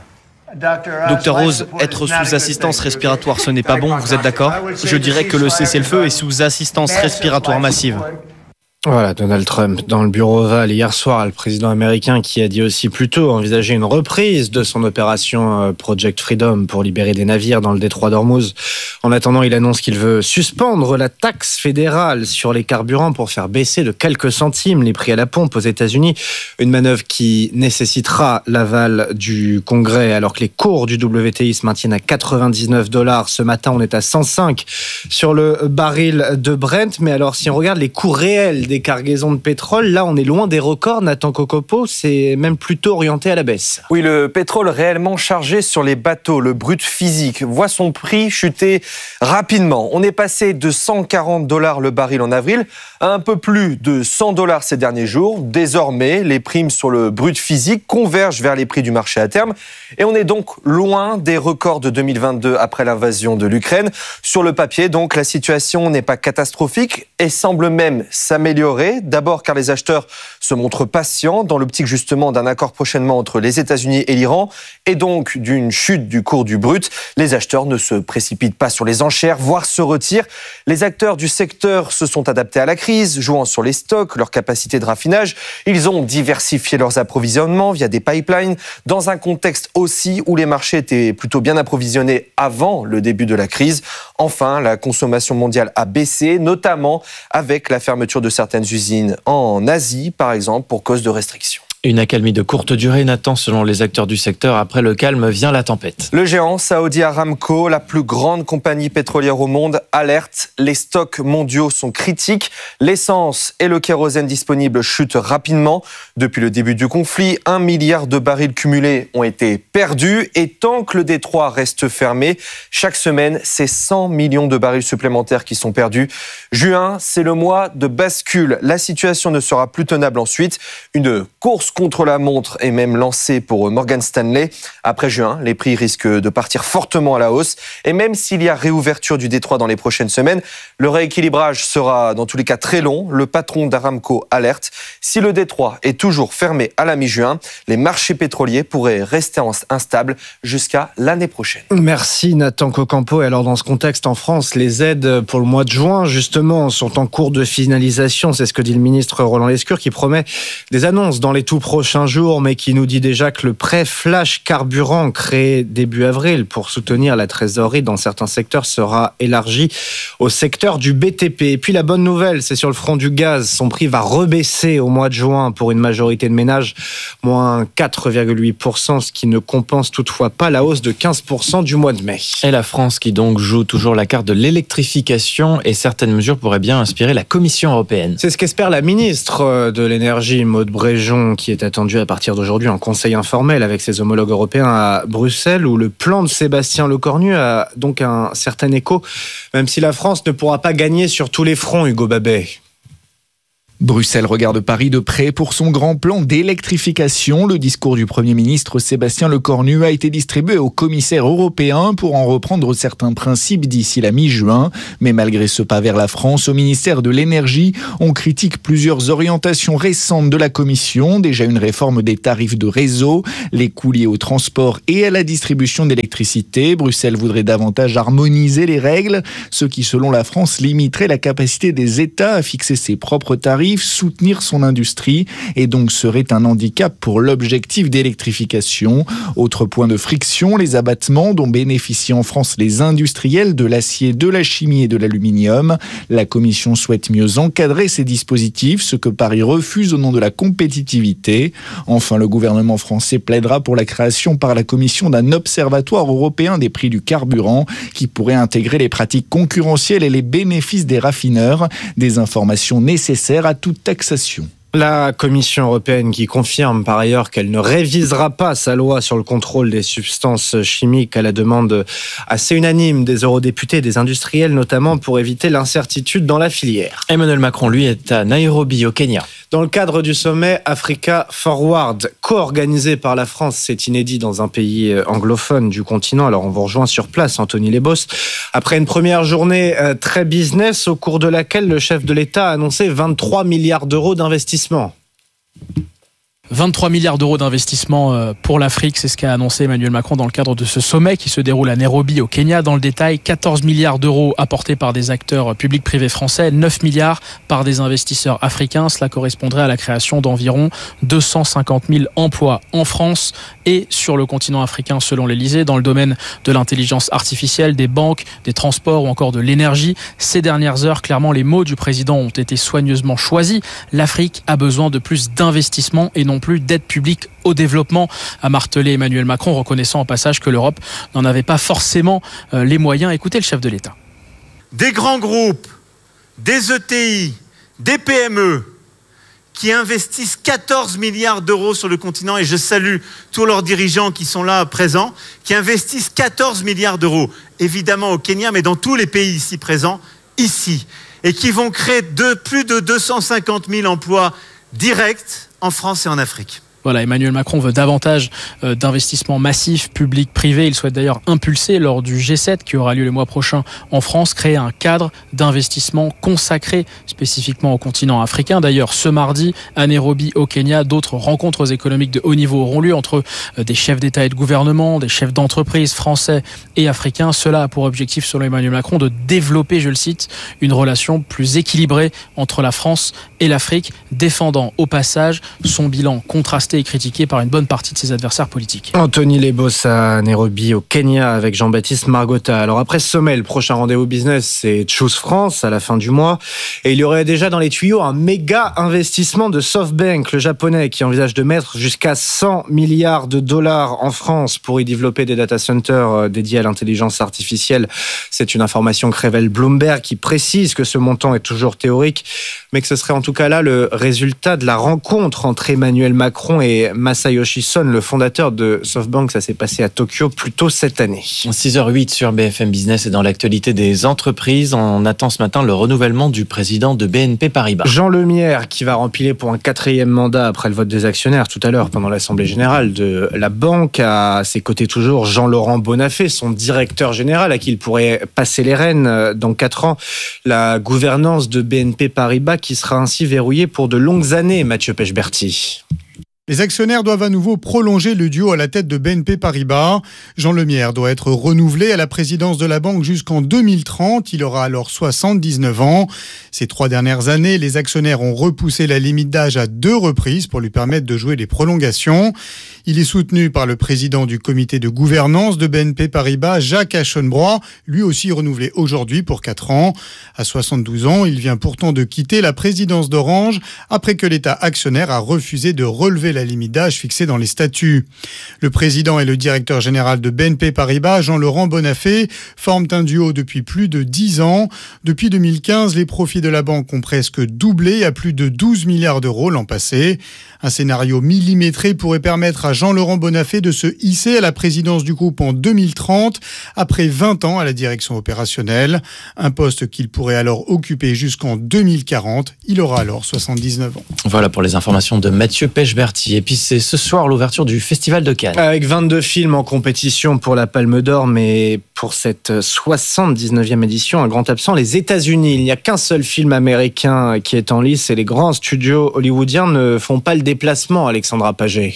Docteur Rose, être sous assistance respiratoire, ce n'est pas bon, vous êtes d'accord ? Je dirais que le cessez-le-feu est sous assistance respiratoire massive. Voilà, Donald Trump dans le bureau ovale hier soir, le président américain qui a dit aussi plus tôt envisager une reprise de son opération Project Freedom pour libérer des navires dans le détroit d'Ormuz. En attendant, il annonce qu'il veut suspendre la taxe fédérale sur les carburants pour faire baisser de quelques centimes les prix à la pompe aux États-Unis. Une manœuvre qui nécessitera l'aval du Congrès alors que les cours du W T I se maintiennent à quatre-vingt-dix-neuf dollars. Ce matin, on est à cent cinq sur le baril de Brent. Mais alors, si on regarde les cours réels des cargaisons de pétrole, là on est loin des records. Nathan Kokopo, c'est même plutôt orienté à la baisse. Oui, le pétrole réellement chargé sur les bateaux, le brut physique, voit son prix chuter rapidement. On est passé de cent quarante dollars le baril en avril à un peu plus de cent dollars ces derniers jours. Désormais, les primes sur le brut physique convergent vers les prix du marché à terme et on est donc loin des records de deux mille vingt-deux après l'invasion de l'Ukraine. Sur le papier, donc, la situation n'est pas catastrophique et semble même s'améliorer. D'abord car les acheteurs se montrent patients dans l'optique justement d'un accord prochainement entre les États-Unis et l'Iran et donc d'une chute du cours du brut. Les acheteurs ne se précipitent pas sur les enchères, voire se retirent. Les acteurs du secteur se sont adaptés à la crise, jouant sur les stocks, leur capacité de raffinage. Ils ont diversifié leurs approvisionnements via des pipelines dans un contexte aussi où les marchés étaient plutôt bien approvisionnés avant le début de la crise. Enfin, la consommation mondiale a baissé, notamment avec la fermeture de certaines usines en Asie, par exemple, pour cause de restrictions. Une accalmie de courte durée, Nathan, selon les acteurs du secteur. Après le calme vient la tempête. Le géant Saudi Aramco, la plus grande compagnie pétrolière au monde, alerte. Les stocks mondiaux sont critiques. L'essence et le kérosène disponible chutent rapidement. Depuis le début du conflit, un milliard de barils cumulés ont été perdus. Et tant que le détroit reste fermé, chaque semaine, c'est cent millions de barils supplémentaires qui sont perdus. Juin, c'est le mois de bascule. La situation ne sera plus tenable ensuite. Une course contre la montre est même lancée pour Morgan Stanley. Après juin, les prix risquent de partir fortement à la hausse. Et même s'il y a réouverture du détroit dans les prochaines semaines, le rééquilibrage sera dans tous les cas très long. Le patron d'Aramco alerte. Si le détroit est toujours fermé à la mi-juin, les marchés pétroliers pourraient rester instables jusqu'à l'année prochaine. Merci Nathan Cocampo. Et alors dans ce contexte en France, les aides pour le mois de juin justement sont en cours de finalisation. C'est ce que dit le ministre Roland Lescure qui promet des annonces dans les tout prochains jours, mais qui nous dit déjà que le prêt flash carburant créé début avril pour soutenir la trésorerie dans certains secteurs sera élargi au secteur du B T P. Et puis la bonne nouvelle, c'est sur le front du gaz. Son prix va rebaisser au mois de juin pour une majorité de ménages, moins quatre virgule huit pour cent, ce qui ne compense toutefois pas la hausse de quinze pour cent du mois de mai. Et la France qui donc joue toujours la carte de l'électrification, et certaines mesures pourraient bien inspirer la Commission européenne. C'est ce qu'espère la ministre de l'énergie, Maud Bréjon, qui est attendue à partir d'aujourd'hui en conseil informel avec ses homologues européens à Bruxelles, où le plan de Sébastien Lecornu a donc un certain écho, même si la France ne pourra pas gagner sur tous les fronts, Hugo Babet. Bruxelles regarde Paris de près pour son grand plan d'électrification. Le discours du Premier ministre Sébastien Lecornu a été distribué aux commissaires européens pour en reprendre certains principes d'ici la mi-juin. Mais malgré ce pas vers la France, au ministère de l'Énergie, on critique plusieurs orientations récentes de la Commission. Déjà une réforme des tarifs de réseau, les coûts liés au transport et à la distribution d'électricité. Bruxelles voudrait davantage harmoniser les règles, ce qui, selon la France, limiterait la capacité des États à fixer ses propres tarifs, soutenir son industrie et donc serait un handicap pour l'objectif d'électrification. Autre point de friction, les abattements dont bénéficient en France les industriels de l'acier, de la chimie et de l'aluminium. La Commission souhaite mieux encadrer ces dispositifs, ce que Paris refuse au nom de la compétitivité. Enfin, le gouvernement français plaidera pour la création par la Commission d'un observatoire européen des prix du carburant qui pourrait intégrer les pratiques concurrentielles et les bénéfices des raffineurs, des informations nécessaires à toute taxation. La Commission européenne qui confirme par ailleurs qu'elle ne révisera pas sa loi sur le contrôle des substances chimiques à la demande assez unanime des eurodéputés et des industriels, notamment pour éviter l'incertitude dans la filière. Emmanuel Macron, lui, est à Nairobi, au Kenya. Dans le cadre du sommet Africa Forward, co-organisé par la France, c'est inédit dans un pays anglophone du continent. Alors on vous rejoint sur place, Anthony Lebos. Après une première journée très business, au cours de laquelle le chef de l'État a annoncé vingt-trois milliards d'euros d'investissement. vingt-trois milliards d'euros d'investissement pour l'Afrique, c'est ce qu'a annoncé Emmanuel Macron dans le cadre de ce sommet qui se déroule à Nairobi au Kenya. Dans le détail, quatorze milliards d'euros apportés par des acteurs publics privés français, neuf milliards par des investisseurs africains. Cela correspondrait à la création d'environ deux cent cinquante mille emplois en France et sur le continent africain selon l'Élysée, dans le domaine de l'intelligence artificielle, des banques, des transports ou encore de l'énergie. Ces dernières heures, clairement, les mots du président ont été soigneusement choisis. L'Afrique a besoin de plus d'investissements et non plus d'aide publique au développement, a martelé Emmanuel Macron, reconnaissant au passage que l'Europe n'en avait pas forcément les moyens. Écoutez le chef de l'État. Des grands groupes, des E T I, des P M E qui investissent quatorze milliards d'euros sur le continent, et je salue tous leurs dirigeants qui sont là présents, qui investissent quatorze milliards d'euros, évidemment au Kenya, mais dans tous les pays ici présents, ici, et qui vont créer de, plus de deux cent cinquante mille emplois directs en France et en Afrique. Voilà, Emmanuel Macron veut davantage euh, d'investissements massifs, publics, privés. Il souhaite d'ailleurs impulser lors du G sept qui aura lieu le mois prochain en France, créer un cadre d'investissement consacré spécifiquement au continent africain. D'ailleurs, ce mardi, à Nairobi, au Kenya, d'autres rencontres économiques de haut niveau auront lieu entre euh, des chefs d'État et de gouvernement, des chefs d'entreprise français et africains. Cela a pour objectif, selon Emmanuel Macron, de développer, je le cite, une relation plus équilibrée entre la France et l'Afrique, défendant au passage son bilan contrasté et critiqué par une bonne partie de ses adversaires politiques. Anthony Lebos à Nairobi au Kenya avec Jean-Baptiste Margotta. Alors après ce sommet, le prochain rendez-vous business, c'est Choose France à la fin du mois. Et il y aurait déjà dans les tuyaux un méga investissement de SoftBank, le japonais, qui envisage de mettre jusqu'à cent milliards de dollars en France pour y développer des data centers dédiés à l'intelligence artificielle. C'est une information que révèle Bloomberg qui précise que ce montant est toujours théorique, mais que ce serait en tout cas là le résultat de la rencontre entre Emmanuel Macron et Masayoshi Son, le fondateur de SoftBank. Ça s'est passé à Tokyo plus tôt cette année. six heures huit sur B F M Business et dans l'actualité des entreprises, on attend ce matin le renouvellement du président de B N P Paribas. Jean Lemierre qui va rempiler pour un quatrième mandat après le vote des actionnaires tout à l'heure pendant l'Assemblée Générale de la banque. À ses côtés toujours Jean-Laurent Bonnafé, son directeur général à qui il pourrait passer les rênes dans quatre ans. La gouvernance de B N P Paribas qui sera ainsi verrouillée pour de longues années, Mathieu Pechberti. Les actionnaires doivent à nouveau prolonger le duo à la tête de B N P Paribas. Jean Lemierre doit être renouvelé à la présidence de la banque jusqu'en deux mille trente. Il aura alors soixante-dix-neuf ans. Ces trois dernières années, les actionnaires ont repoussé la limite d'âge à deux reprises pour lui permettre de jouer les prolongations. Il est soutenu par le président du comité de gouvernance de B N P Paribas, Jacques Aschenbroich, lui aussi renouvelé aujourd'hui pour quatre ans. À soixante-douze ans, il vient pourtant de quitter la présidence d'Orange après que l'État actionnaire a refusé de relever la limite d'âge fixée dans les statuts. Le président et le directeur général de B N P Paribas, Jean-Laurent Bonnafé, forment un duo depuis plus de dix ans. Depuis deux mille quinze, les profits de la banque ont presque doublé à plus de douze milliards d'euros l'an passé. Un scénario millimétré pourrait permettre à Jean-Laurent Bonnafé de se hisser à la présidence du groupe en deux mille trente, après vingt ans à la direction opérationnelle. Un poste qu'il pourrait alors occuper jusqu'en deux mille quarante. Il aura alors soixante-dix-neuf ans. Voilà pour les informations de Mathieu Pechberti. Et puis c'est ce soir l'ouverture du Festival de Cannes. Avec vingt-deux films en compétition pour la Palme d'Or, mais pour cette soixante-dix-neuvième édition, un grand absent, les États-Unis. Il n'y a qu'un seul film américain qui est en lice et les grands studios hollywoodiens ne font pas le déplacement, Alexandra Paget.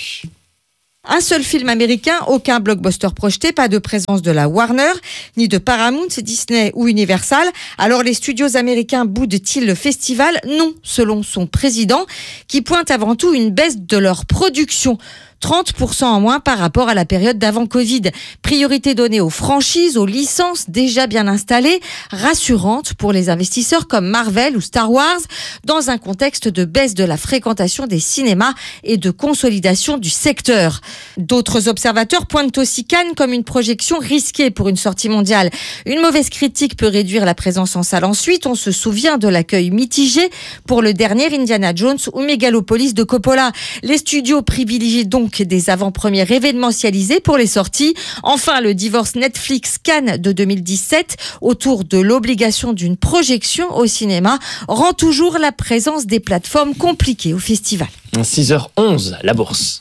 Un seul film américain, aucun blockbuster projeté, pas de présence de la Warner, ni de Paramount, Disney ou Universal. Alors les studios américains boudent-ils le festival ? Non, selon son président, qui pointe avant tout une baisse de leur production. trente pour cent en moins par rapport à la période d'avant Covid. Priorité donnée aux franchises, aux licences déjà bien installées, rassurantes pour les investisseurs comme Marvel ou Star Wars, dans un contexte de baisse de la fréquentation des cinémas et de consolidation du secteur. D'autres observateurs pointent aussi Cannes comme une projection risquée pour une sortie mondiale. Une mauvaise critique peut réduire la présence en salle ensuite. On se souvient de l'accueil mitigé pour le dernier Indiana Jones ou Megalopolis de Coppola. Les studios privilégient donc des avant-premières événementialisées pour les sorties. Enfin, le divorce Netflix-Cannes de deux mille dix-sept autour de l'obligation d'une projection au cinéma rend toujours la présence des plateformes compliquée au festival. six heures onze, la bourse.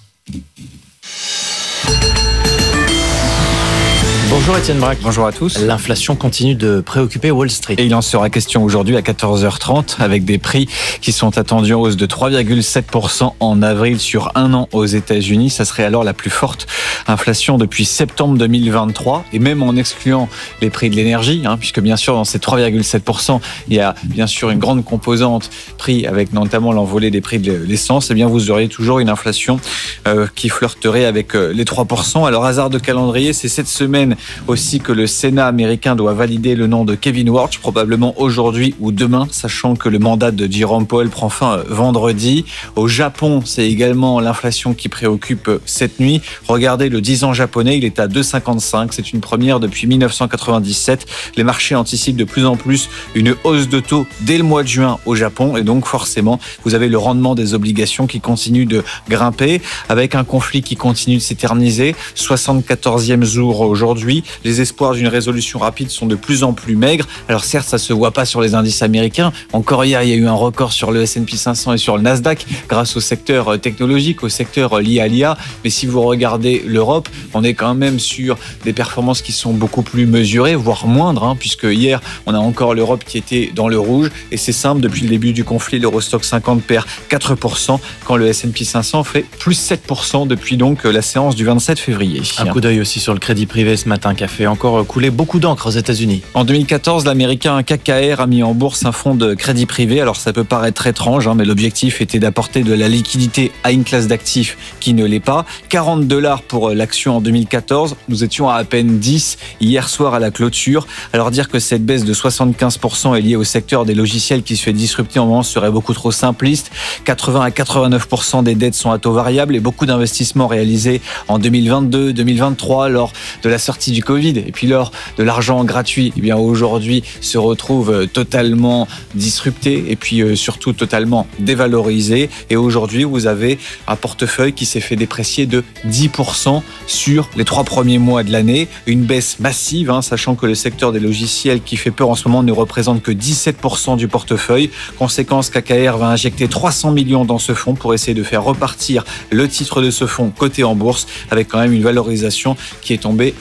Bonjour Étienne Braque. Bonjour à tous. L'inflation continue de préoccuper Wall Street. Et il en sera question aujourd'hui à quatorze heures trente avec des prix qui sont attendus en hausse de trois virgule sept pour cent en avril sur un an aux États-Unis. Ça serait alors la plus forte inflation depuis septembre deux mille vingt-trois et même en excluant les prix de l'énergie, hein, puisque bien sûr dans ces trois virgule sept pour cent, il y a bien sûr une grande composante prix avec notamment l'envolée des prix de l'essence. Eh bien vous auriez toujours une inflation euh, qui flirterait avec euh, les trois pour cent. Alors hasard de calendrier, c'est cette semaine aussi que le Sénat américain doit valider le nom de Kevin Warsh, probablement aujourd'hui ou demain, sachant que le mandat de Jerome Powell prend fin vendredi. Au Japon, c'est également l'inflation qui préoccupe cette nuit. Regardez le dix ans japonais, il est à deux virgule cinquante-cinq. C'est une première depuis mille neuf cent quatre-vingt-dix-sept. Les marchés anticipent de plus en plus une hausse de taux dès le mois de juin au Japon. Et donc forcément, vous avez le rendement des obligations qui continue de grimper, avec un conflit qui continue de s'éterniser. soixante-quatorzième jour aujourd'hui. Les espoirs d'une résolution rapide sont de plus en plus maigres. Alors certes, ça se voit pas sur les indices américains. Encore hier, il y a eu un record sur le S and P cinq cents et sur le Nasdaq grâce au secteur technologique, au secteur lié à l'I A. Mais si vous regardez l'Europe, on est quand même sur des performances qui sont beaucoup plus mesurées, voire moindres, hein, puisque hier, on a encore l'Europe qui était dans le rouge. Et c'est simple, depuis le début du conflit, l'Eurostock cinquante perd quatre pour cent, quand le S and P cinq cents fait plus sept pour cent depuis donc la séance du vingt-sept février. Un coup d'œil aussi sur le crédit privé ce matin, qui a fait encore couler beaucoup d'encre aux États-Unis. En deux mille quatorze, l'américain K K R a mis en bourse un fonds de crédit privé. Alors ça peut paraître étrange, hein, mais l'objectif était d'apporter de la liquidité à une classe d'actifs qui ne l'est pas. quarante dollars pour l'action en deux mille quatorze. Nous étions à à peine dix hier soir à la clôture. Alors dire que cette baisse de soixante-quinze pour cent est liée au secteur des logiciels qui se fait disrupter en moment serait beaucoup trop simpliste. quatre-vingts à quatre-vingt-neuf pour cent des dettes sont à taux variable et beaucoup d'investissements réalisés en deux mille vingt-deux, deux mille vingt-trois lors de la sortie du Covid et puis lors de l'argent gratuit, eh bien aujourd'hui se retrouve totalement disrupté et puis euh, surtout totalement dévalorisé. Et aujourd'hui, vous avez un portefeuille qui s'est fait déprécier de dix pour cent sur les trois premiers mois de l'année. Une baisse massive, hein, sachant que le secteur des logiciels qui fait peur en ce moment ne représente que dix-sept pour cent du portefeuille. Conséquence, K K R va injecter trois cents millions dans ce fonds pour essayer de faire repartir le titre de ce fonds coté en bourse avec quand même une valorisation qui est tombée à douze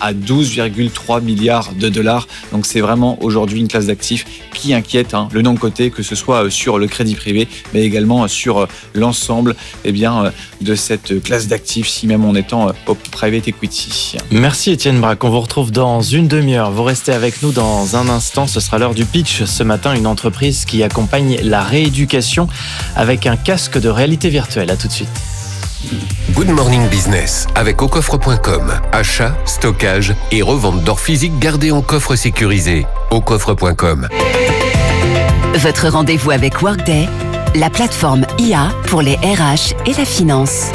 douze virgule trois milliards de dollars. Donc c'est vraiment aujourd'hui une classe d'actifs qui inquiète hein, le non-coté, que ce soit sur le crédit privé, mais également sur l'ensemble eh bien, de cette classe d'actifs, si même en étant au private equity. Merci Étienne Braque, on vous retrouve dans une demi-heure. Vous restez avec nous dans un instant, ce sera l'heure du pitch. Ce matin, une entreprise qui accompagne la rééducation avec un casque de réalité virtuelle. À tout de suite. Good Morning Business avec au coffre point com. Achat, stockage et revente d'or physique gardé en coffre sécurisé. au coffre point com. Votre rendez-vous avec Workday, la plateforme I A pour les R H et la finance.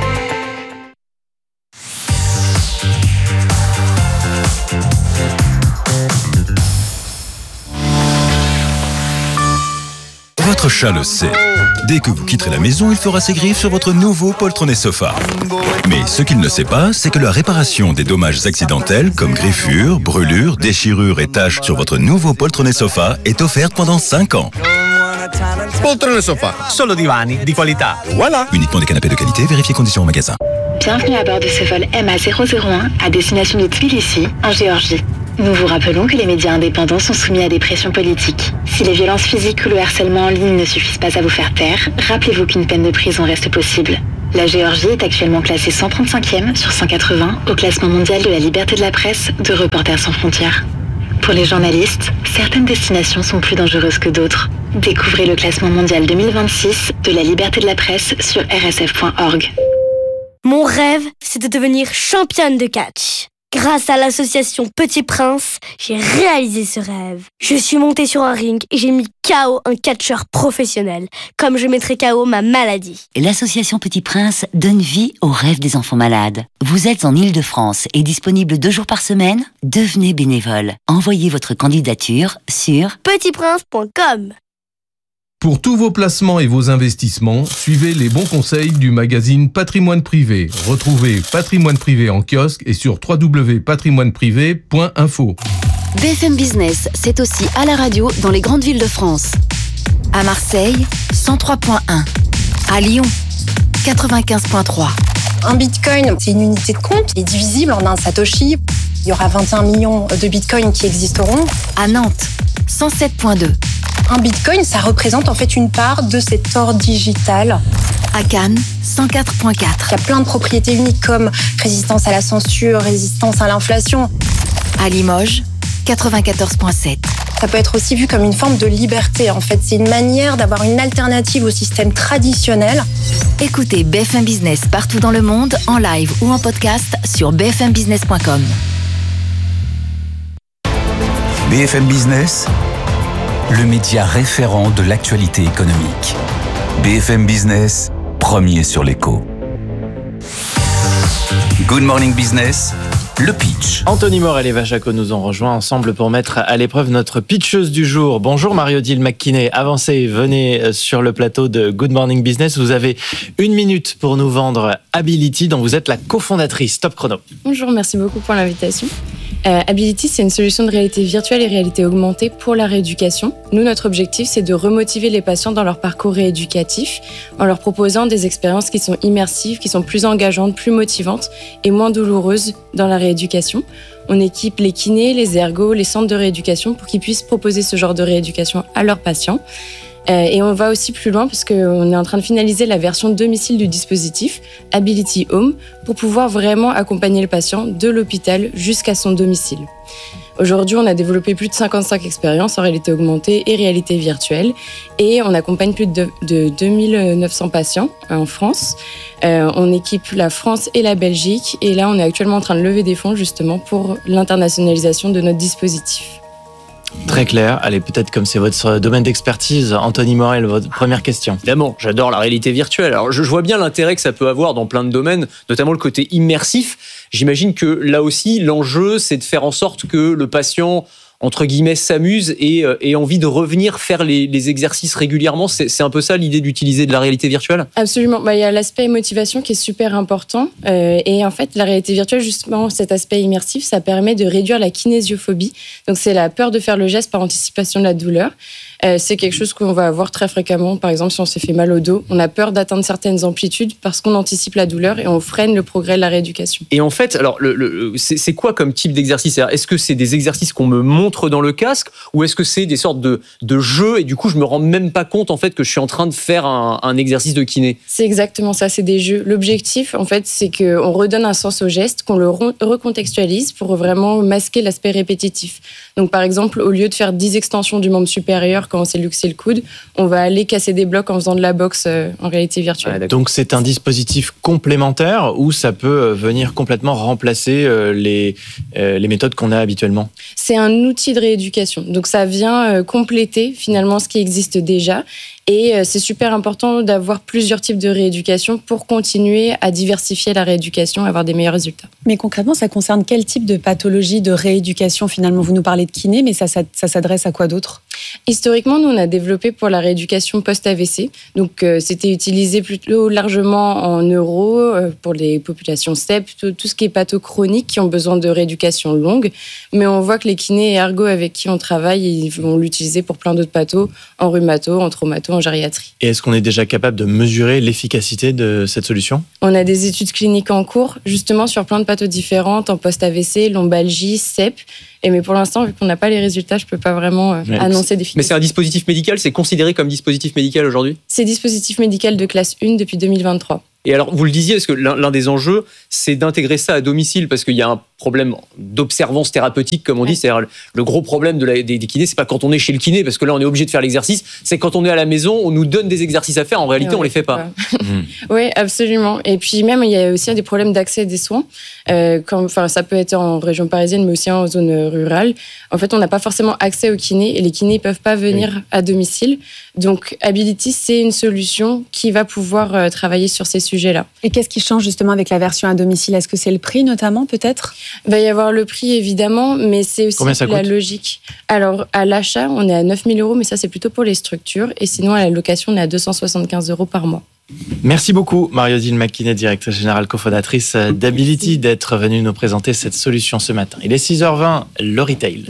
Votre chat le sait. Dès que vous quitterez la maison, il fera ses griffes sur votre nouveau poltronné sofa. Mais ce qu'il ne sait pas, c'est que la réparation des dommages accidentels comme griffures, brûlures, déchirures et taches sur votre nouveau poltronné sofa est offerte pendant cinq ans. Poltrone sofa, solo divani di qualità. Voilà. Uniquement des canapés de qualité, vérifiez conditions en magasin. Bienvenue à bord de ce vol M A zéro zéro un à destination de Tbilissi, en Géorgie. Nous vous rappelons que les médias indépendants sont soumis à des pressions politiques. Si les violences physiques ou le harcèlement en ligne ne suffisent pas à vous faire taire, rappelez-vous qu'une peine de prison reste possible. La Géorgie est actuellement classée cent trente-cinquième sur cent quatre-vingts au classement mondial de la liberté de la presse de Reporters sans frontières. Pour les journalistes, certaines destinations sont plus dangereuses que d'autres. Découvrez le classement mondial deux mille vingt-six de la liberté de la presse sur r s f point org. Mon rêve, c'est de devenir championne de catch. Grâce à l'association Petit Prince, j'ai réalisé ce rêve. Je suis montée sur un ring et j'ai mis K O un catcheur professionnel, comme je mettrai K O ma maladie. L'association Petit Prince donne vie aux rêves des enfants malades. Vous êtes en Île-de-France et disponible deux jours par semaine ? Devenez bénévole. Envoyez votre candidature sur petit prince point com. Pour tous vos placements et vos investissements, suivez les bons conseils du magazine Patrimoine Privé. Retrouvez Patrimoine Privé en kiosque et sur w w w point patrimoine privé point info. B F M Business, c'est aussi à la radio dans les grandes villes de France. À Marseille, cent trois point un. À Lyon, quatre-vingt-quinze point trois. Un bitcoin, c'est une unité de compte, il est divisible en un satoshi. Il y aura vingt et un millions de bitcoins qui existeront. À Nantes, cent sept point deux. Un bitcoin, ça représente en fait une part de cet or digital. À Cannes, cent quatre point quatre. Il y a plein de propriétés uniques comme résistance à la censure, résistance à l'inflation. À Limoges, quatre-vingt-quatorze point sept. Ça peut être aussi vu comme une forme de liberté. En fait, c'est une manière d'avoir une alternative au système traditionnel. Écoutez B F M Business partout dans le monde, en live ou en podcast sur b f m business point com. B F M Business, le média référent de l'actualité économique. B F M Business, premier sur l'écho. Good Morning Business, le pitch. Anthony Morel et Vachaco nous ont rejoints ensemble pour mettre à l'épreuve notre pitcheuse du jour. Bonjour Marie-Odile McKinney, avancez, venez sur le plateau de Good Morning Business. Vous avez une minute pour nous vendre Ability, dont vous êtes la cofondatrice. Top chrono. Bonjour, merci beaucoup pour l'invitation. Euh, Ability, c'est une solution de réalité virtuelle et réalité augmentée pour la rééducation. Nous, notre objectif, c'est de remotiver les patients dans leur parcours rééducatif en leur proposant des expériences qui sont immersives, qui sont plus engageantes, plus motivantes et moins douloureuses dans la rééducation. On équipe les kinés, les ergos, les centres de rééducation pour qu'ils puissent proposer ce genre de rééducation à leurs patients. Euh, et on va aussi plus loin parce qu'on est en train de finaliser la version domicile du dispositif, Ability Home, pour pouvoir vraiment accompagner le patient de l'hôpital jusqu'à son domicile. Aujourd'hui, on a développé plus de cinquante-cinq expériences en réalité augmentée et réalité virtuelle et on accompagne plus de, de deux mille neuf cents patients en France. Euh, on équipe la France et la Belgique et là, on est actuellement en train de lever des fonds justement pour l'internationalisation de notre dispositif. Très clair. Allez, peut-être comme c'est votre domaine d'expertise, Anthony Morel, votre première question. Évidemment, j'adore la réalité virtuelle. Alors, je vois bien l'intérêt que ça peut avoir dans plein de domaines, notamment le côté immersif. J'imagine que là aussi, l'enjeu, c'est de faire en sorte que le patient, entre guillemets, s'amusent et, euh, et envie de revenir faire les, les exercices régulièrement. C'est, c'est un peu ça l'idée d'utiliser de la réalité virtuelle ? Absolument. Bah, il y a l'aspect motivation qui est super important. Euh, et en fait, la réalité virtuelle, justement, cet aspect immersif, ça permet de réduire la kinésiophobie. Donc, c'est la peur de faire le geste par anticipation de la douleur. Euh, c'est quelque chose qu'on va avoir très fréquemment. Par exemple, si on s'est fait mal au dos, on a peur d'atteindre certaines amplitudes parce qu'on anticipe la douleur et on freine le progrès de la rééducation. Et en fait, alors, le, le, c'est, c'est quoi comme type d'exercice ? Est-ce que c'est des exercices qu'on me montre dans le casque ou est-ce que c'est des sortes de, de jeux et du coup, je me rends même pas compte en fait que je suis en train de faire un, un exercice de kiné ? C'est exactement ça, c'est des jeux. L'objectif, en fait, c'est qu'on redonne un sens au geste, qu'on le recontextualise pour vraiment masquer l'aspect répétitif. Donc, par exemple, au lieu de faire dix extensions du membre supérieur quand on s'est luxé le coude, on va aller casser des blocs en faisant de la boxe euh, en réalité virtuelle. Ouais, donc c'est un dispositif complémentaire ou ça peut venir complètement remplacer euh, les, euh, les méthodes qu'on a habituellement ? C'est un outil de rééducation. Donc ça vient euh, compléter finalement ce qui existe déjà. Et c'est super important d'avoir plusieurs types de rééducation pour continuer à diversifier la rééducation et avoir des meilleurs résultats. Mais concrètement, ça concerne quel type de pathologie de rééducation finalement ? Vous nous parlez de kiné, mais ça, ça, ça s'adresse à quoi d'autre ? Historiquement, nous, on a développé pour la rééducation post-A V C. Donc, euh, c'était utilisé plutôt largement en neuro, euh, pour les populations C E P, tout, tout ce qui est patho chronique qui ont besoin de rééducation longue. Mais on voit que les kinés et ergo avec qui on travaille, ils vont l'utiliser pour plein d'autres pathos, en rhumato, en traumato, en gériatrie. Et est-ce qu'on est déjà capable de mesurer l'efficacité de cette solution ? On a des études cliniques en cours, justement sur plein de pathos différentes, en post-A V C, lombalgie, C E P. Et mais pour l'instant, vu qu'on n'a pas les résultats, je ne peux pas vraiment euh, ouais, annoncer d'efficacité. Mais c'est un dispositif médical, c'est considéré comme dispositif médical aujourd'hui ? C'est dispositif médical de classe un depuis deux mille vingt-trois. Et alors, vous le disiez, parce que l'un, l'un des enjeux, c'est d'intégrer ça à domicile, parce qu'il y a un problème d'observance thérapeutique, comme on dit. Ouais. C'est-à-dire, le gros problème de la, des, des kinés, c'est pas quand on est chez le kiné, parce que là, on est obligé de faire l'exercice. C'est quand on est à la maison, on nous donne des exercices à faire. En réalité, ouais, on les fait pas. Ouais. Mmh. Oui, absolument. Et puis même, il y a aussi des problèmes d'accès des soins. Euh, quand, enfin, ça peut être en région parisienne, mais aussi en zone rurale. En fait, on n'a pas forcément accès aux kinés, et les kinés ne peuvent pas venir oui. à domicile. Donc, Ability, c'est une solution qui va pouvoir euh, travailler sur ces sujets-là. Et qu'est-ce qui change justement avec la version à domicile ? Est-ce que c'est le prix notamment, peut-être ? Il va y avoir le prix évidemment, mais c'est aussi la logique. Alors à l'achat, on est à neuf mille euros, mais ça c'est plutôt pour les structures. Et sinon à la location, on est à deux cent soixante-quinze euros par mois. Merci beaucoup Marie-Odile Macquinet, directrice générale cofondatrice d'Ability, d'être venue nous présenter cette solution ce matin. Il est six heures vingt, le retail.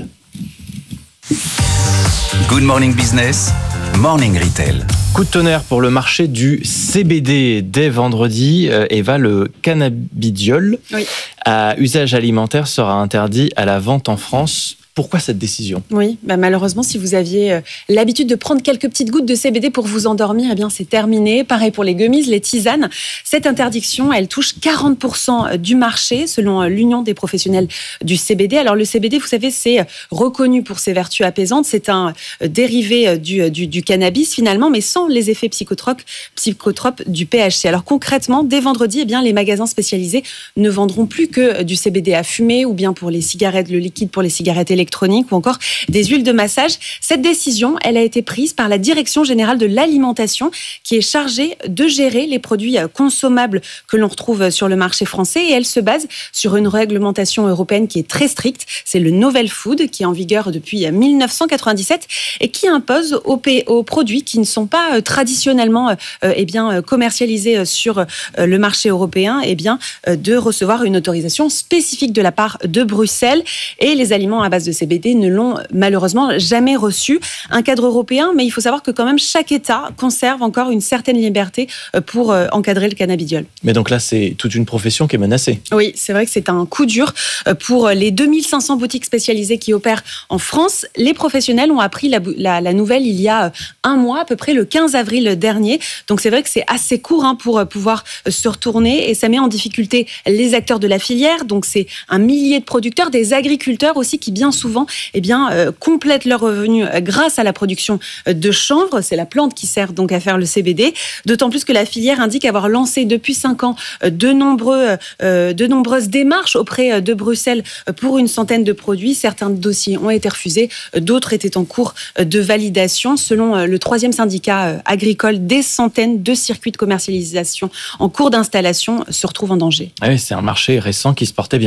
Good Morning Business, Morning Retail. Coup de tonnerre pour le marché du C B D. Dès vendredi, Eva, le cannabidiol oui. à usage alimentaire sera interdit à la vente en France. Pourquoi cette décision ? Oui, bah malheureusement, si vous aviez euh, l'habitude de prendre quelques petites gouttes de C B D pour vous endormir, eh bien c'est terminé. Pareil pour les gummies, les tisanes. Cette interdiction, elle touche quarante pour cent du marché, selon l'Union des professionnels du C B D. Alors le C B D, vous savez, c'est reconnu pour ses vertus apaisantes. C'est un dérivé du, du, du cannabis finalement, mais sans les effets psychotropes, psychotropes du P H C. Alors concrètement, dès vendredi, eh bien les magasins spécialisés ne vendront plus que du C B D à fumer ou bien pour les cigarettes, le liquide pour les cigarettes électroniques. électroniques ou encore des huiles de massage. Cette décision, elle a été prise par la Direction générale de l'alimentation qui est chargée de gérer les produits consommables que l'on retrouve sur le marché français et elle se base sur une réglementation européenne qui est très stricte. C'est le Novel Food qui est en vigueur depuis dix-neuf cent quatre-vingt-dix-sept et qui impose aux, p- aux produits qui ne sont pas euh, traditionnellement euh, eh bien, commercialisés sur euh, le marché européen eh bien, euh, de recevoir une autorisation spécifique de la part de Bruxelles et les aliments à base de C B D ne l'ont malheureusement jamais reçu. Un cadre européen, mais il faut savoir que quand même chaque État conserve encore une certaine liberté pour encadrer le cannabidiol. Mais donc là, c'est toute une profession qui est menacée. Oui, c'est vrai que c'est un coup dur pour les deux mille cinq cents boutiques spécialisées qui opèrent en France. Les professionnels ont appris la, la, la nouvelle il y a un mois, à peu près le quinze avril dernier. Donc c'est vrai que c'est assez court hein, pour pouvoir se retourner et ça met en difficulté les acteurs de la filière. Donc c'est un millier de producteurs, des agriculteurs aussi qui bien souvent eh bien, euh, complètent leurs revenus grâce à la production de chanvre. C'est la plante qui sert donc à faire le C B D. D'autant plus que la filière indique avoir lancé depuis cinq ans de, nombreux, euh, de nombreuses démarches auprès de Bruxelles pour une centaine de produits. Certains dossiers ont été refusés, d'autres étaient en cours de validation. Selon le troisième syndicat agricole, des centaines de circuits de commercialisation en cours d'installation se retrouvent en danger. Ah oui, c'est un marché récent qui se portait bien.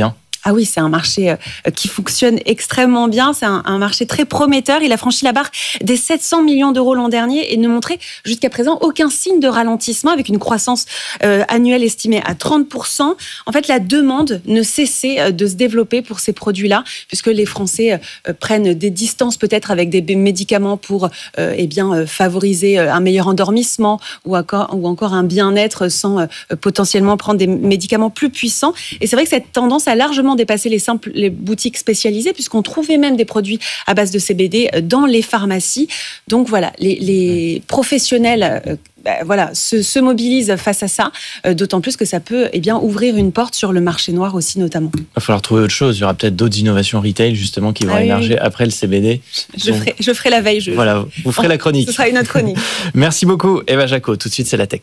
Ah oui, c'est un marché euh, qui fonctionne extrêmement bien. C'est un, un marché très prometteur. Il a franchi la barre des sept cents millions d'euros l'an dernier et ne montrait jusqu'à présent aucun signe de ralentissement, avec une croissance euh, annuelle estimée à trente pour cent. En fait, la demande ne cessait euh, de se développer pour ces produits-là, puisque les Français euh, prennent des distances peut-être avec des médicaments pour euh, eh bien, euh, favoriser un meilleur endormissement ou encore, ou encore un bien-être sans euh, potentiellement prendre des médicaments plus puissants. Et c'est vrai que cette tendance a largement dépassé les simples les boutiques spécialisées, puisqu'on trouvait même des produits à base de C B D dans les pharmacies. Donc voilà, les, les professionnels euh, bah, voilà, se, se mobilisent face à ça, euh, d'autant plus que ça peut eh bien, ouvrir une porte sur le marché noir aussi notamment. Il va falloir trouver autre chose. Il y aura peut-être d'autres innovations retail justement qui vont ah, émerger oui. après le C B D. Je, Donc, ferai, je ferai la veille. Je... Voilà, vous ferez oh, la chronique. Ce sera une autre chronique. Merci beaucoup Eva Jaco. Tout de suite, c'est la tech.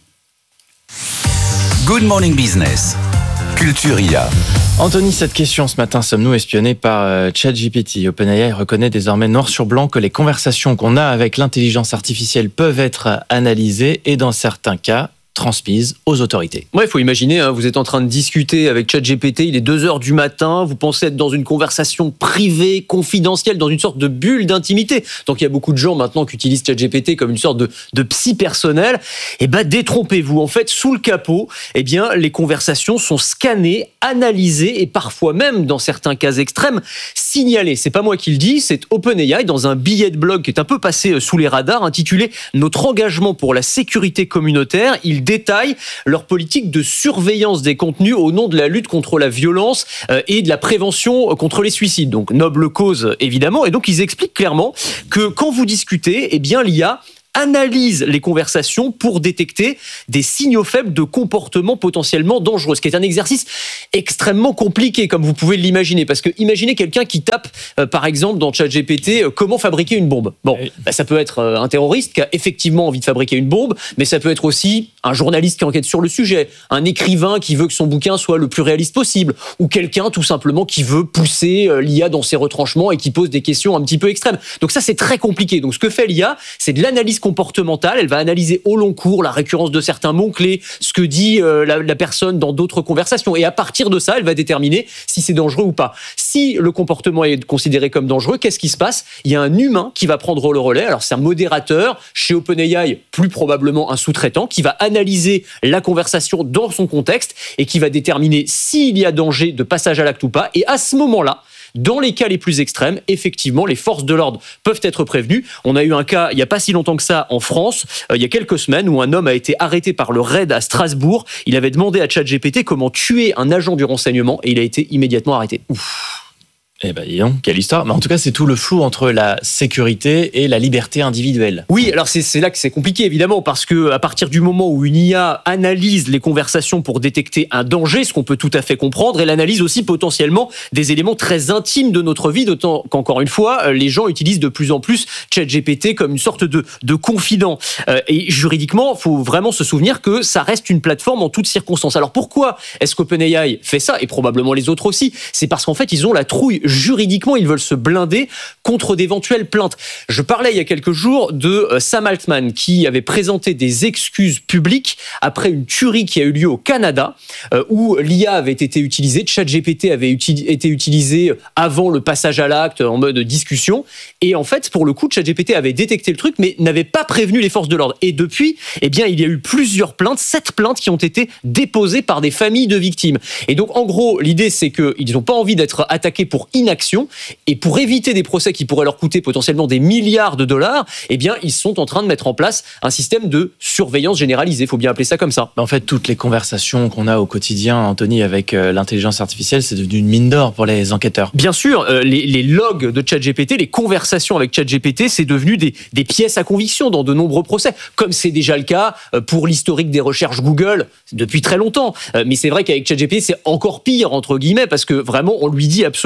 Good Morning Business. Culture I A. Anthony, cette question ce matin, sommes-nous espionnés par ChatGPT ? OpenAI reconnaît désormais noir sur blanc que les conversations qu'on a avec l'intelligence artificielle peuvent être analysées et dans certains cas transmises aux autorités. Ouais, il faut imaginer, hein, vous êtes en train de discuter avec ChatGPT, il est deux heures du matin, vous pensez être dans une conversation privée, confidentielle, dans une sorte de bulle d'intimité. Donc il y a beaucoup de gens maintenant qui utilisent ChatGPT comme une sorte de, de psy personnel. Et ben détrompez-vous, en fait, sous le capot, eh bien les conversations sont scannées, analysées et parfois même, dans certains cas extrêmes, signalées. C'est pas moi qui le dis, c'est OpenAI dans un billet de blog qui est un peu passé sous les radars, intitulé « Notre engagement pour la sécurité communautaire ». Il détaillent leur politique de surveillance des contenus au nom de la lutte contre la violence et de la prévention contre les suicides. Donc, noble cause, évidemment. Et donc, ils expliquent clairement que quand vous discutez, eh bien, l'I A analyse les conversations pour détecter des signaux faibles de comportement potentiellement dangereux, ce qui est un exercice extrêmement compliqué, comme vous pouvez l'imaginer, parce que imaginez quelqu'un qui tape, euh, par exemple, dans ChatGPT, euh, comment fabriquer une bombe. Bon, oui. bah, ça peut être euh, un terroriste qui a effectivement envie de fabriquer une bombe, mais ça peut être aussi un journaliste qui enquête sur le sujet, un écrivain qui veut que son bouquin soit le plus réaliste possible, ou quelqu'un tout simplement qui veut pousser euh, l'I A dans ses retranchements et qui pose des questions un petit peu extrêmes. Donc ça, c'est très compliqué. Donc ce que fait l'I A, c'est de l'analyse comportementale. Elle va analyser au long cours la récurrence de certains mots-clés, ce que dit euh, la, la personne dans d'autres conversations. Et à partir de ça, elle va déterminer si c'est dangereux ou pas. Si le comportement est considéré comme dangereux, qu'est-ce qui se passe ? Il y a un humain qui va prendre le relais. Alors c'est un modérateur, chez OpenAI, plus probablement un sous-traitant, qui va analyser la conversation dans son contexte et qui va déterminer s'il y a danger de passage à l'acte ou pas. Et à ce moment-là, dans les cas les plus extrêmes, effectivement, les forces de l'ordre peuvent être prévenues. On a eu un cas, il n'y a pas si longtemps que ça, en France, euh, il y a quelques semaines, où un homme a été arrêté par le raid à Strasbourg. Il avait demandé à ChatGPT comment tuer un agent du renseignement et il a été immédiatement arrêté. Ouf. Eh ben, dis donc, quelle histoire. Mais en tout cas, c'est tout le flou entre la sécurité et la liberté individuelle. Oui, alors c'est, c'est là que c'est compliqué, évidemment, parce que à partir du moment où une I A analyse les conversations pour détecter un danger, ce qu'on peut tout à fait comprendre, elle analyse aussi potentiellement des éléments très intimes de notre vie, d'autant qu'encore une fois, les gens utilisent de plus en plus ChatGPT comme une sorte de, de confident. Et juridiquement, il faut vraiment se souvenir que ça reste une plateforme en toutes circonstances. Alors pourquoi est-ce qu'OpenAI fait ça, et probablement les autres aussi ? C'est parce qu'en fait, ils ont la trouille. Juridiquement, ils veulent se blinder contre d'éventuelles plaintes. Je parlais il y a quelques jours de Sam Altman qui avait présenté des excuses publiques après une tuerie qui a eu lieu au Canada où l'I A avait été utilisée, ChatGPT avait uti- été utilisé avant le passage à l'acte en mode discussion. Et en fait, pour le coup, ChatGPT avait détecté le truc mais n'avait pas prévenu les forces de l'ordre. Et depuis, eh bien, il y a eu plusieurs plaintes, sept plaintes qui ont été déposées par des familles de victimes. Et donc, en gros, l'idée, c'est qu'ils n'ont pas envie d'être attaqués pour inaction, et pour éviter des procès qui pourraient leur coûter potentiellement des milliards de dollars, eh bien, ils sont en train de mettre en place un système de surveillance généralisée, il faut bien appeler ça comme ça. En fait, toutes les conversations qu'on a au quotidien, Anthony, avec euh, l'intelligence artificielle, c'est devenu une mine d'or pour les enquêteurs. Bien sûr, euh, les, les logs de ChatGPT, les conversations avec ChatGPT, c'est devenu des, des pièces à conviction dans de nombreux procès, comme c'est déjà le cas pour l'historique des recherches Google depuis très longtemps. Euh, mais c'est vrai qu'avec ChatGPT, c'est encore pire, entre guillemets, parce que vraiment, on lui dit absolument tout.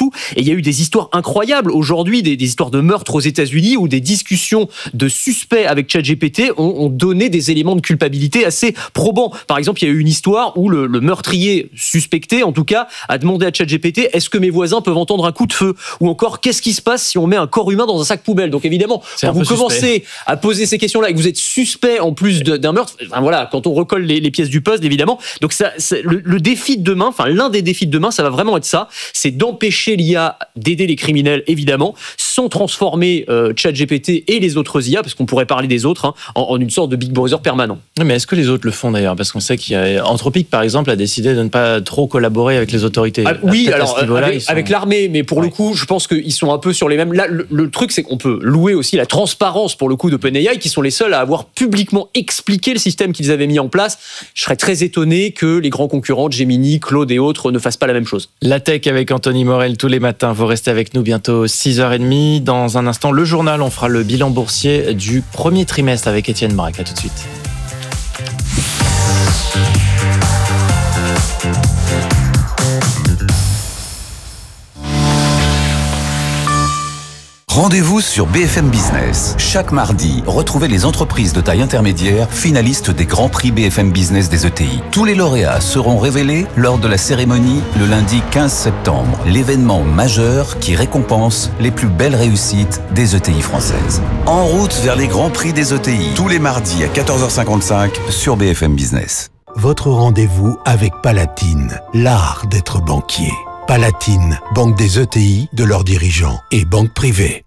partout. Et il y a eu des histoires incroyables aujourd'hui, des, des histoires de meurtres aux États-Unis où des discussions de suspects avec ChatGPT ont, ont donné des éléments de culpabilité assez probants. Par exemple, il y a eu une histoire où le, le meurtrier suspecté, en tout cas, a demandé à ChatGPT: est-ce que mes voisins peuvent entendre un coup de feu? Ou encore, qu'est-ce qui se passe si on met un corps humain dans un sac poubelle? Donc évidemment, quand vous commencez suspect. à poser ces questions-là et que vous êtes suspect en plus de, d'un meurtre, enfin voilà, quand on recolle les, les pièces du puzzle, évidemment. Donc ça, le, le défi de demain, enfin l'un des défis de demain, ça va vraiment être ça, c'est d'empêcher l'I A d'aider les criminels, évidemment, sans transformer euh, ChatGPT et les autres I A, parce qu'on pourrait parler des autres, hein, en, en une sorte de Big Brother permanent. Mais est-ce que les autres le font d'ailleurs? Parce qu'on sait qu'il y a Anthropic, par exemple, a décidé de ne pas trop collaborer avec les autorités. Ah, oui, alors avec, sont... avec l'armée, mais pour ouais. le coup, je pense qu'ils sont un peu sur les mêmes. Là, le, le truc, c'est qu'on peut louer aussi la transparence pour le coup d'OpenAI, qui sont les seuls à avoir publiquement expliqué le système qu'ils avaient mis en place. Je serais très étonné que les grands concurrents, Gemini, Claude et autres, ne fassent pas la même chose. La tech avec Anthony Morel tous les matins. Vous restez avec nous bientôt six heures trente. Dans un instant, le journal, on fera le bilan boursier du premier trimestre avec Étienne Braque. À tout de suite. Rendez-vous sur B F M Business. Chaque mardi, retrouvez les entreprises de taille intermédiaire finalistes des grands prix B F M Business des E T I. Tous les lauréats seront révélés lors de la cérémonie le lundi quinze septembre, l'événement majeur qui récompense les plus belles réussites des E T I françaises. En route vers les grands prix des E T I, tous les mardis à quatorze heures cinquante-cinq sur B F M Business. Votre rendez-vous avec Palatine, l'art d'être banquier. Palatine, banque des E T I, de leurs dirigeants et banque privée.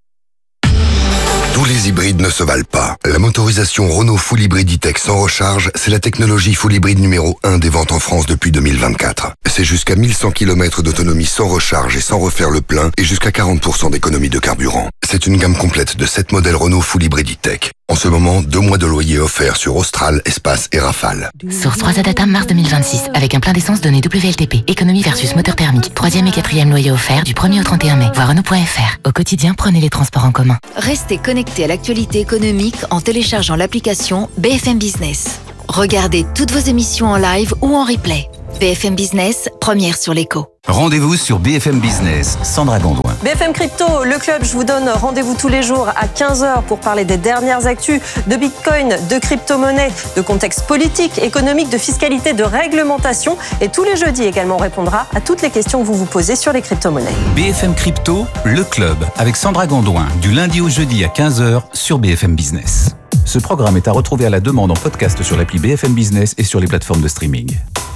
Tous les hybrides ne se valent pas. La motorisation Renault Full Hybrid E-Tech sans recharge, c'est la technologie Full Hybrid numéro un des ventes en France depuis deux mille vingt-quatre. C'est jusqu'à mille cent kilomètres d'autonomie sans recharge et sans refaire le plein et jusqu'à quarante pour cent d'économie de carburant. C'est une gamme complète de sept modèles Renault Full Hybrid E-Tech. En ce moment, deux mois de loyer offerts sur Austral, Espace et Rafale. Source trois A Data, mars deux mille vingt-six. Avec un plein d'essence donné W L T P. Économie versus moteur thermique. Troisième et quatrième loyer offert du premier au trente et un mai. Voir Renault point F R. Au quotidien, prenez les transports en commun. Restez connectés à l'actualité économique en téléchargeant l'application B F M Business. Regardez toutes vos émissions en live ou en replay. B F M Business, première sur l'écho. Rendez-vous sur B F M Business, Sandra Gondouin. B F M Crypto, le club, je vous donne rendez-vous tous les jours à quinze heures pour parler des dernières actus de Bitcoin, de crypto-monnaie, de contexte politique, économique, de fiscalité, de réglementation. Et tous les jeudis également, on répondra à toutes les questions que vous vous posez sur les crypto-monnaies. B F M Crypto, le club, avec Sandra Gondouin, du lundi au jeudi à quinze heures sur B F M Business. Ce programme est à retrouver à la demande en podcast sur l'appli B F M Business et sur les plateformes de streaming.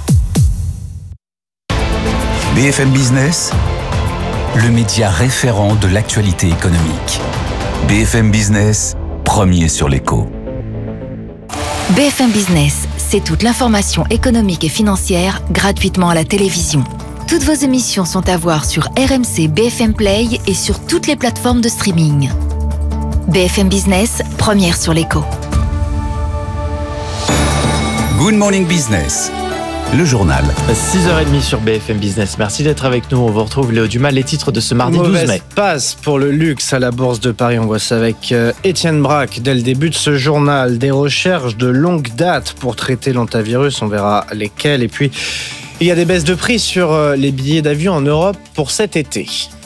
B F M Business, le média référent de l'actualité économique. B F M Business, premier sur l'écho. B F M Business, c'est toute l'information économique et financière gratuitement à la télévision. Toutes vos émissions sont à voir sur R M C B F M Play et sur toutes les plateformes de streaming. B F M Business, première sur l'écho. Good Morning Business, le journal. six heures trente sur B F M Business. Merci d'être avec nous. On vous retrouve Léo Dumas, les titres de ce mardi douze mai. Passe pour le luxe à la Bourse de Paris. On voit ça avec Étienne Braque. Dès le début de ce journal, des recherches de longue date pour traiter l'hantavirus. On verra lesquelles. Et puis, il y a des baisses de prix sur les billets d'avion en Europe pour cet été.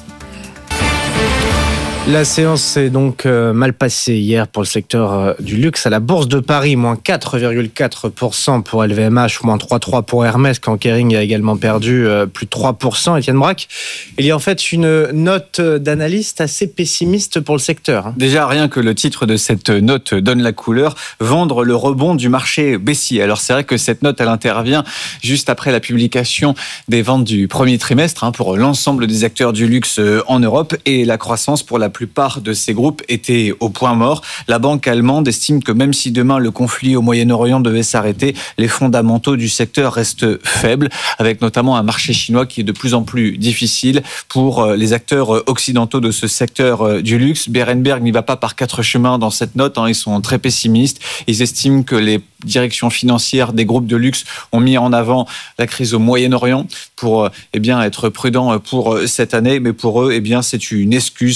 La séance s'est donc mal passée hier pour le secteur du luxe à la Bourse de Paris, moins quatre virgule quatre pour cent pour L V M H, moins trois virgule trois pour cent pour Hermès, quand Kering a également perdu plus de trois pour cent. Étienne Braque, il y a en fait une note d'analyste assez pessimiste pour le secteur. Déjà, rien que le titre de cette note donne la couleur, vendre le rebond du marché baissier. Alors c'est vrai que cette note, elle intervient juste après la publication des ventes du premier trimestre hein, pour l'ensemble des acteurs du luxe en Europe, et la croissance pour la plupart de ces groupes était au point mort. La banque allemande estime que même si demain le conflit au Moyen-Orient devait s'arrêter, les fondamentaux du secteur restent faibles, avec notamment un marché chinois qui est de plus en plus difficile pour les acteurs occidentaux de ce secteur du luxe. Berenberg n'y va pas par quatre chemins dans cette note, hein, ils sont très pessimistes. Ils estiment que les directions financières des groupes de luxe ont mis en avant la crise au Moyen-Orient pour eh bien, être prudents pour cette année, mais pour eux, eh bien, c'est une excuse pour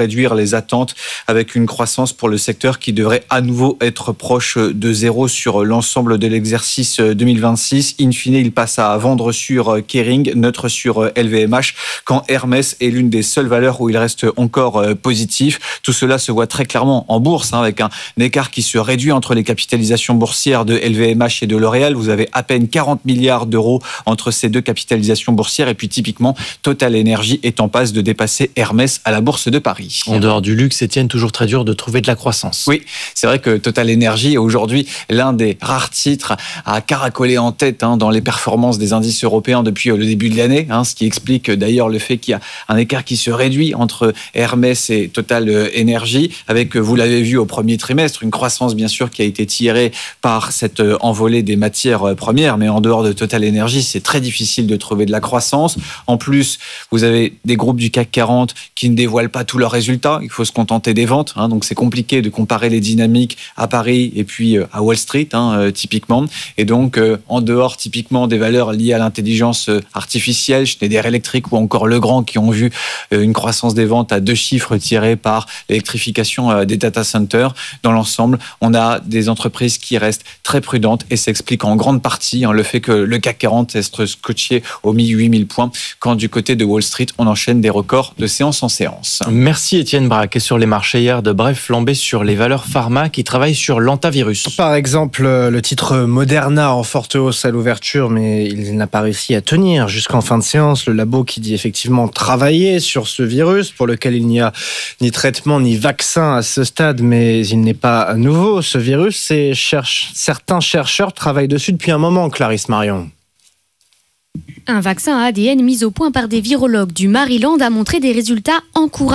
réduire les attentes avec une croissance pour le secteur qui devrait à nouveau être proche de zéro sur l'ensemble de l'exercice deux mille vingt-six. In fine, il passe à vendre sur Kering, neutre sur L V M H, quand Hermès est l'une des seules valeurs où il reste encore positif. Tout cela se voit très clairement en bourse, hein, avec un écart qui se réduit entre les capitalisations boursières de L V M H et de L'Oréal. Vous avez à peine quarante milliards d'euros entre ces deux capitalisations boursières. Et puis typiquement, Total Energy est en passe de dépasser Hermès à la bourse de Paris. En dehors du luxe, Étienne, toujours très dur de trouver de la croissance. Oui, c'est vrai que Total Energy est aujourd'hui l'un des rares titres à caracoler en tête hein, dans les performances des indices européens depuis le début de l'année, hein, ce qui explique d'ailleurs le fait qu'il y a un écart qui se réduit entre Hermès et Total Energy, avec, vous l'avez vu au premier trimestre, une croissance bien sûr qui a été tirée par cette envolée des matières premières, mais en dehors de Total Energy, c'est très difficile de trouver de la croissance. En plus, vous avez des groupes du C A C quarante qui ne dévoilent pas tous leurs résultats, il faut se contenter des ventes, hein, donc c'est compliqué de comparer les dynamiques à Paris et puis à Wall Street, hein, euh, typiquement. Et donc, euh, en dehors typiquement des valeurs liées à l'intelligence artificielle, Schneider Electric ou encore Legrand qui ont vu euh, une croissance des ventes à deux chiffres tirés par l'électrification euh, des data centers. Dans l'ensemble, on a des entreprises qui restent très prudentes et s'explique en grande partie hein, le fait que le C A C quarante reste scotché au mi huit mille points, quand du côté de Wall Street, on enchaîne des records de séance en séance. Merci Étienne Braque. Et sur les marchés hier, de bref flambées sur les valeurs pharma qui travaillent sur l'antivirus. Par exemple, le titre Moderna en forte hausse à l'ouverture, mais il n'a pas réussi à tenir jusqu'en fin de séance. Le labo qui dit effectivement travailler sur ce virus pour lequel il n'y a ni traitement ni vaccin à ce stade, mais il n'est pas nouveau ce virus. Et cherche, certains chercheurs travaillent dessus depuis un moment, Clarisse Marion. Un vaccin à A D N mis au point par des virologues du Maryland a montré des résultats encourageants.